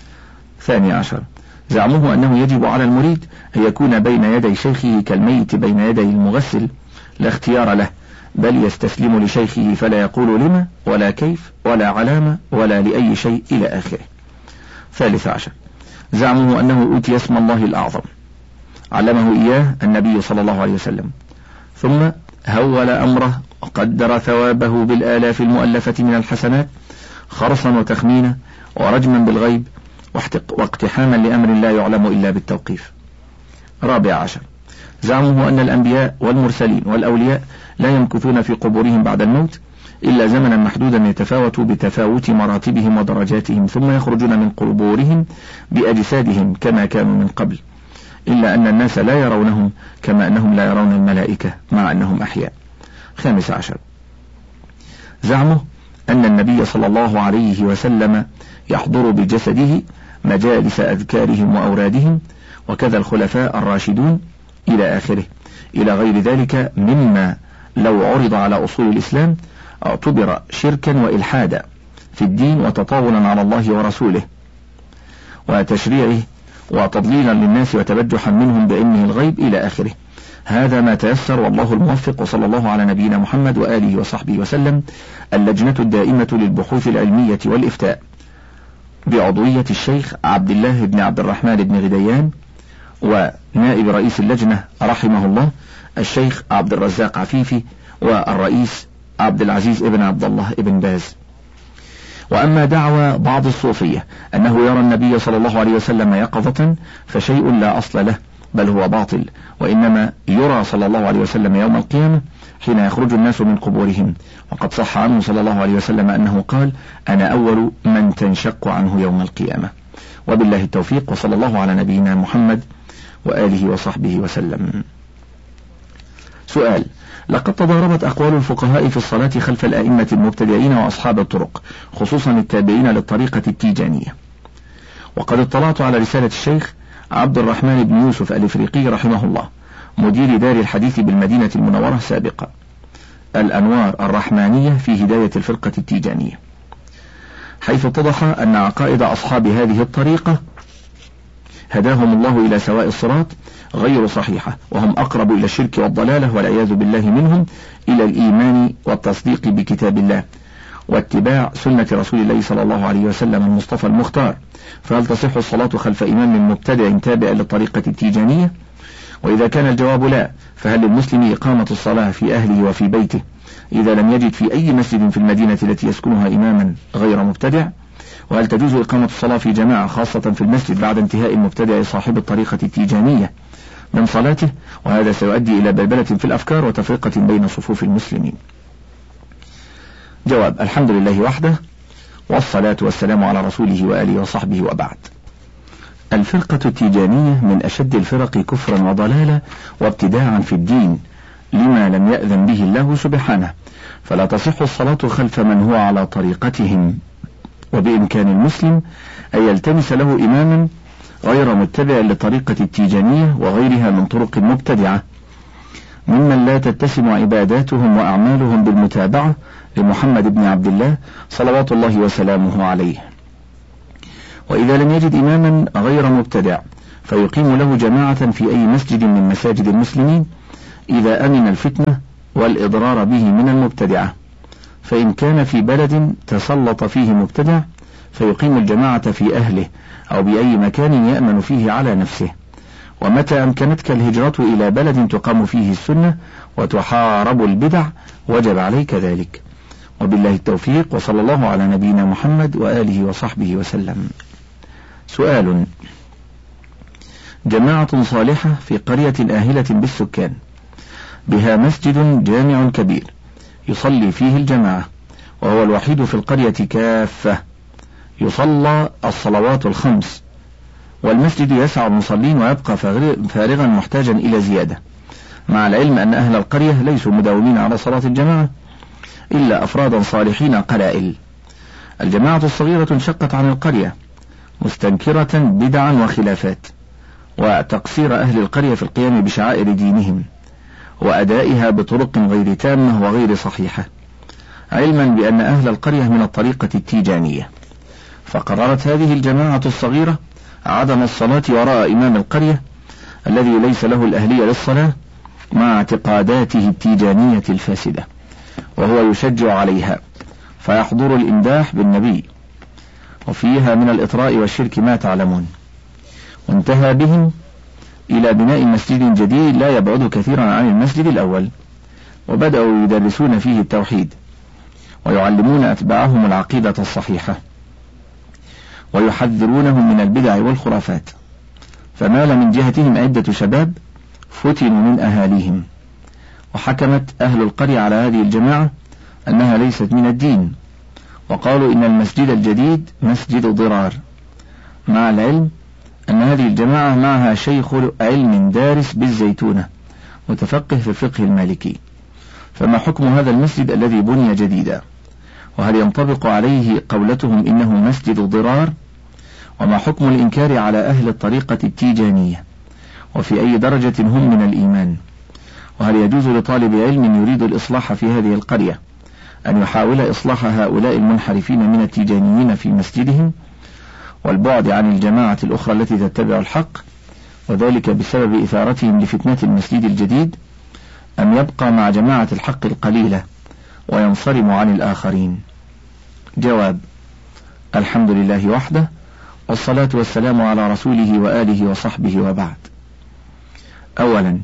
ثاني عشر، زعمه أنه يجب على المريد أن يكون بين يدي شيخه كالميت بين يدي المغسل، لا اختيار له، بل يستسلم لشيخه فلا يقول لما ولا كيف ولا علامة ولا لأي شيء، إلى آخره. ثالث عشر، زعمه أنه أوتي اسم الله الأعظم علمه إياه النبي صلى الله عليه وسلم، ثم هول أمره وقدر ثوابه بالآلاف المؤلفة من الحسنات خرصا وتخمينا ورجما بالغيب واقتحاما لأمر لا يعلم إلا بالتوقيف. رابع عشر، زعمه أن الأنبياء والمرسلين والأولياء لا يمكثون في قبورهم بعد الموت إلا زمنا محدودا يتفاوت بتفاوت مراتبهم ودرجاتهم، ثم يخرجون من قبورهم بأجسادهم كما كانوا من قبل، إلا أن الناس لا يرونهم كما أنهم لا يرون الملائكة مع أنهم أحياء. خامس عشر، زعمه أن النبي صلى الله عليه وسلم يحضر بجسده مجالس أذكارهم وأورادهم، وكذا الخلفاء الراشدون، إلى آخره، إلى غير ذلك مما لو عرض على أصول الإسلام اعتبر شركا وإلحادا في الدين وتطاولا على الله ورسوله وتشريعه وتضليلا للناس وتبجحا منهم بعلمه الغيب، إلى آخره. هذا ما تيسر، والله الموفق، وصلى الله على نبينا محمد وآله وصحبه وسلم. اللجنة الدائمة للبحوث العلمية والإفتاء بعضوية الشيخ عبد الله بن عبد الرحمن بن غديان، ونائب رئيس اللجنة رحمه الله الشيخ عبد الرزاق عفيفي، والرئيس عبد العزيز ابن عبد الله ابن باز. وأما دعوى بعض الصوفية أنه يرى النبي صلى الله عليه وسلم يقظة فشيء لا أصل له، بل هو باطل، وإنما يرى صلى الله عليه وسلم يوم القيامة حين يخرج الناس من قبورهم، وقد صح عنه صلى الله عليه وسلم أنه قال: أنا أول من تنشق عنه يوم القيامة. وبالله التوفيق، وصلى الله على نبينا محمد وآله وصحبه وسلم. سؤال: لقد تضاربت أقوال الفقهاء في الصلاة خلف الأئمة المبتدعين وأصحاب الطرق، خصوصا التابعين للطريقة التيجانية، وقد اطلعت على رسالة الشيخ عبد الرحمن بن يوسف الإفريقي رحمه الله مدير دار الحديث بالمدينة المنورة سابقا، الأنوار الرحمانية في هداية الفرقة التيجانية، حيث اتضح أن عقائد أصحاب هذه الطريقة هداهم الله إلى سواء الصراط غير صحيحة، وهم أقرب إلى الشرك والضلالة والعياذ بالله منهم إلى الإيمان والتصديق بكتاب الله واتباع سنة رسول الله صلى الله عليه وسلم المصطفى المختار. فهل تصح الصلاة خلف إمام مبتدع تابع للطريقة التيجانية؟ وإذا كان الجواب لا، فهل للمسلم إقامة الصلاة في أهله وفي بيته إذا لم يجد في أي مسجد في المدينة التي يسكنها إماما غير مبتدع؟ وهل تجوز إقامة الصلاة في جماعة خاصة في المسجد بعد انتهاء المبتدع صاحب الطريقة التيجانية من صلاته؟ وهذا سيؤدي إلى بلبلة في الأفكار وتفرقة بين صفوف المسلمين. جواب: الحمد لله وحده، والصلاة والسلام على رسوله وآله وصحبه، وبعد. الفرقة التيجانية من أشد الفرق كفرا وضلالا وابتداعا في الدين لما لم يأذن به الله سبحانه، فلا تصح الصلاة خلف من هو على طريقتهم، وبإمكان المسلم أن يلتمس له إماما غير متبع لطريقة التيجانية وغيرها من طرق مبتدعة، ممن لا تتسم عباداتهم وأعمالهم بالمتابعة لمحمد بن عبد الله صلوات الله وسلامه عليه. وإذا لم يجد إماما غير مبتدع فيقيم له جماعة في أي مسجد من مساجد المسلمين إذا أمن الفتنة والإضرار به من المبتدعة، فإن كان في بلد تسلط فيه مبتدع فيقيم الجماعة في أهله أو بأي مكان يأمن فيه على نفسه. ومتى أمكنتك الهجرة إلى بلد تقام فيه السنة وتحارب البدع وجب عليك ذلك. وبالله التوفيق، وصلى الله على نبينا محمد وآله وصحبه وسلم. سؤال: جماعة صالحة في قرية آهلة بالسكان بها مسجد جامع كبير يصلي فيه الجماعة، وهو الوحيد في القرية كافة يصلى الصلوات الخمس، والمسجد يسع المصلين ويبقى فارغا محتاجا إلى زيادة، مع العلم أن أهل القرية ليسوا مداومين على صلاة الجماعة إلا أفرادا صالحين قلائل. الجماعة الصغيرة انشقت عن القرية مستنكرة بدعا وخلافات وتقصير أهل القرية في القيام بشعائر دينهم وأدائها بطرق غير تامة وغير صحيحة، علما بأن أهل القرية من الطريقة التيجانية، فقررت هذه الجماعة الصغيرة عدم الصلاة وراء إمام القرية الذي ليس له الأهلية للصلاة مع اعتقاداته التيجانية الفاسدة، وهو يشجع عليها فيحضر الإمداح بالنبي، وفيها من الإطراء والشرك ما تعلمون. وانتهى بهم إلى بناء مسجد جديد لا يبعد كثيرا عن المسجد الأول، وبدأوا يدرسون فيه التوحيد ويعلمون أتباعهم العقيدة الصحيحة ويحذرونهم من البدع والخرافات. فمال من جهتهم عدة شباب فتنوا من أهاليهم، وحكمت أهل القرية على هذه الجماعة أنها ليست من الدين، وقالوا إن المسجد الجديد مسجد ضرار، مع العلم أن هذه الجماعة معها شيخ علم دارس بالزيتونة متفقه في الفقه المالكي، فما حكم هذا المسجد الذي بني جديدا؟ وهل ينطبق عليه قولتهم إنه مسجد ضرار؟ وما حكم الإنكار على أهل الطريقة التيجانية؟ وفي أي درجة هم من الإيمان؟ وهل يجوز لطالب علم يريد الإصلاح في هذه القرية أن يحاول إصلاح هؤلاء المنحرفين من التيجانيين في مسجدهم والبعد عن الجماعة الأخرى التي تتبع الحق، وذلك بسبب إثارتهم لفتنة المسجد الجديد، أم يبقى مع جماعة الحق القليلة وينصرم عن الآخرين؟ جواب: الحمد لله وحده، والصلاة والسلام على رسوله وآله وصحبه، وبعد. أولا،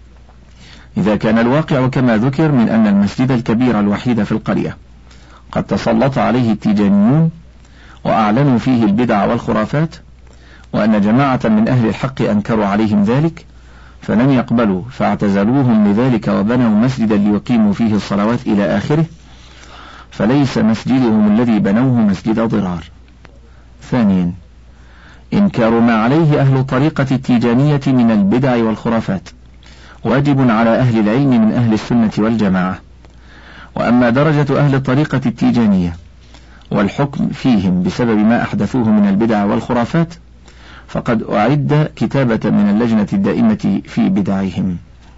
إذا كان الواقع كما ذكر من أن المسجد الكبير الوحيد في القرية قد تسلط عليه التيجانيون وأعلنوا فيه البدع والخرافات، وأن جماعة من أهل الحق أنكروا عليهم ذلك فلم يقبلوا فاعتزلوهم لذلك وبنوا مسجدا ليقيموا فيه الصلوات إلى آخره، فليس مسجدهم الذي بنوه مسجد ضرار. ثانيا، إنكار ما عليه أهل الطريقة التيجانية من البدع والخرافات واجب على أهل العلم من أهل السنة والجماعة. وأما درجة أهل الطريقة التيجانية والحكم فيهم بسبب ما أحدثوه من البدع والخرافات فقد أعد كتابة من اللجنة الدائمة في بدعهم.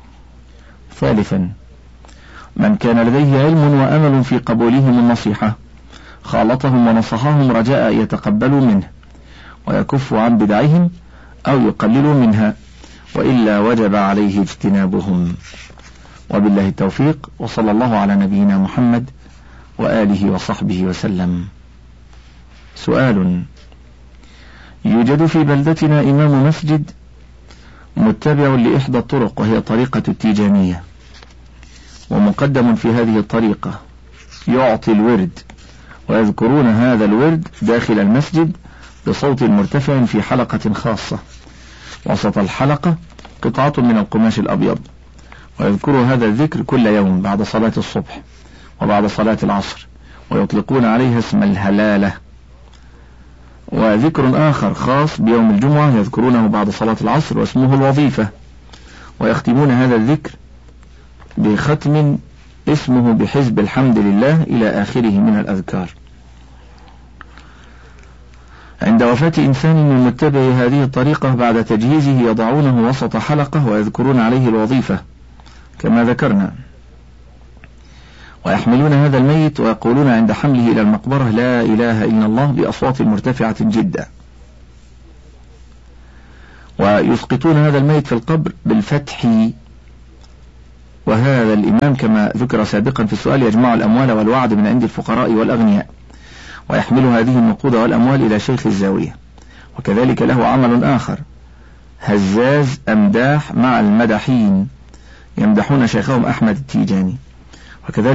ثالثا، من كان لديه علم وأمل في قبولهم النصيحة خالطهم ونصحهم رجاء يتقبلوا منه ويكف عن بدعهم أو يقللوا منها، وإلا وجب عليه اجتنابهم. وبالله التوفيق، وصلى الله على نبينا محمد وآله وصحبه وسلم. سؤال: يوجد في بلدتنا إمام مسجد متبع لإحدى الطرق وهي طريقة التيجانية، ومقدم في هذه الطريقة يعطي الورد، ويذكرون هذا الورد داخل المسجد بصوت مرتفع في حلقة خاصة، وسط الحلقة قطعة من القماش الأبيض، ويذكر هذا الذكر كل يوم بعد صلاة الصبح وبعد صلاة العصر، ويطلقون عليها اسم الهلالة. وذكر آخر خاص بيوم الجمعة يذكرونه بعد صلاة العصر واسمه الوظيفة، ويختمون هذا الذكر بختم اسمه بحزب الحمد لله إلى آخره من الأذكار. عند وفاة إنسان من متبع هذه الطريقة بعد تجهيزه يضعونه وسط حلقة ويذكرون عليه الوظيفة كما ذكرنا. ويحملون هذا الميت ويقولون عند حمله إلى المقبرة لا إله إلا الله بأصوات مرتفعة جدا، ويسقطون هذا الميت في القبر بالفتح. وهذا الإمام كما ذكر سابقا في السؤال يجمع الأموال والوعد من عند الفقراء والأغنياء، ويحمل هذه النقود والأموال إلى شيخ الزاوية. وكذلك له عمل آخر، هزاز أمداح مع المدحين، يمدحون شيخهم أحمد التيجاني. وكذلك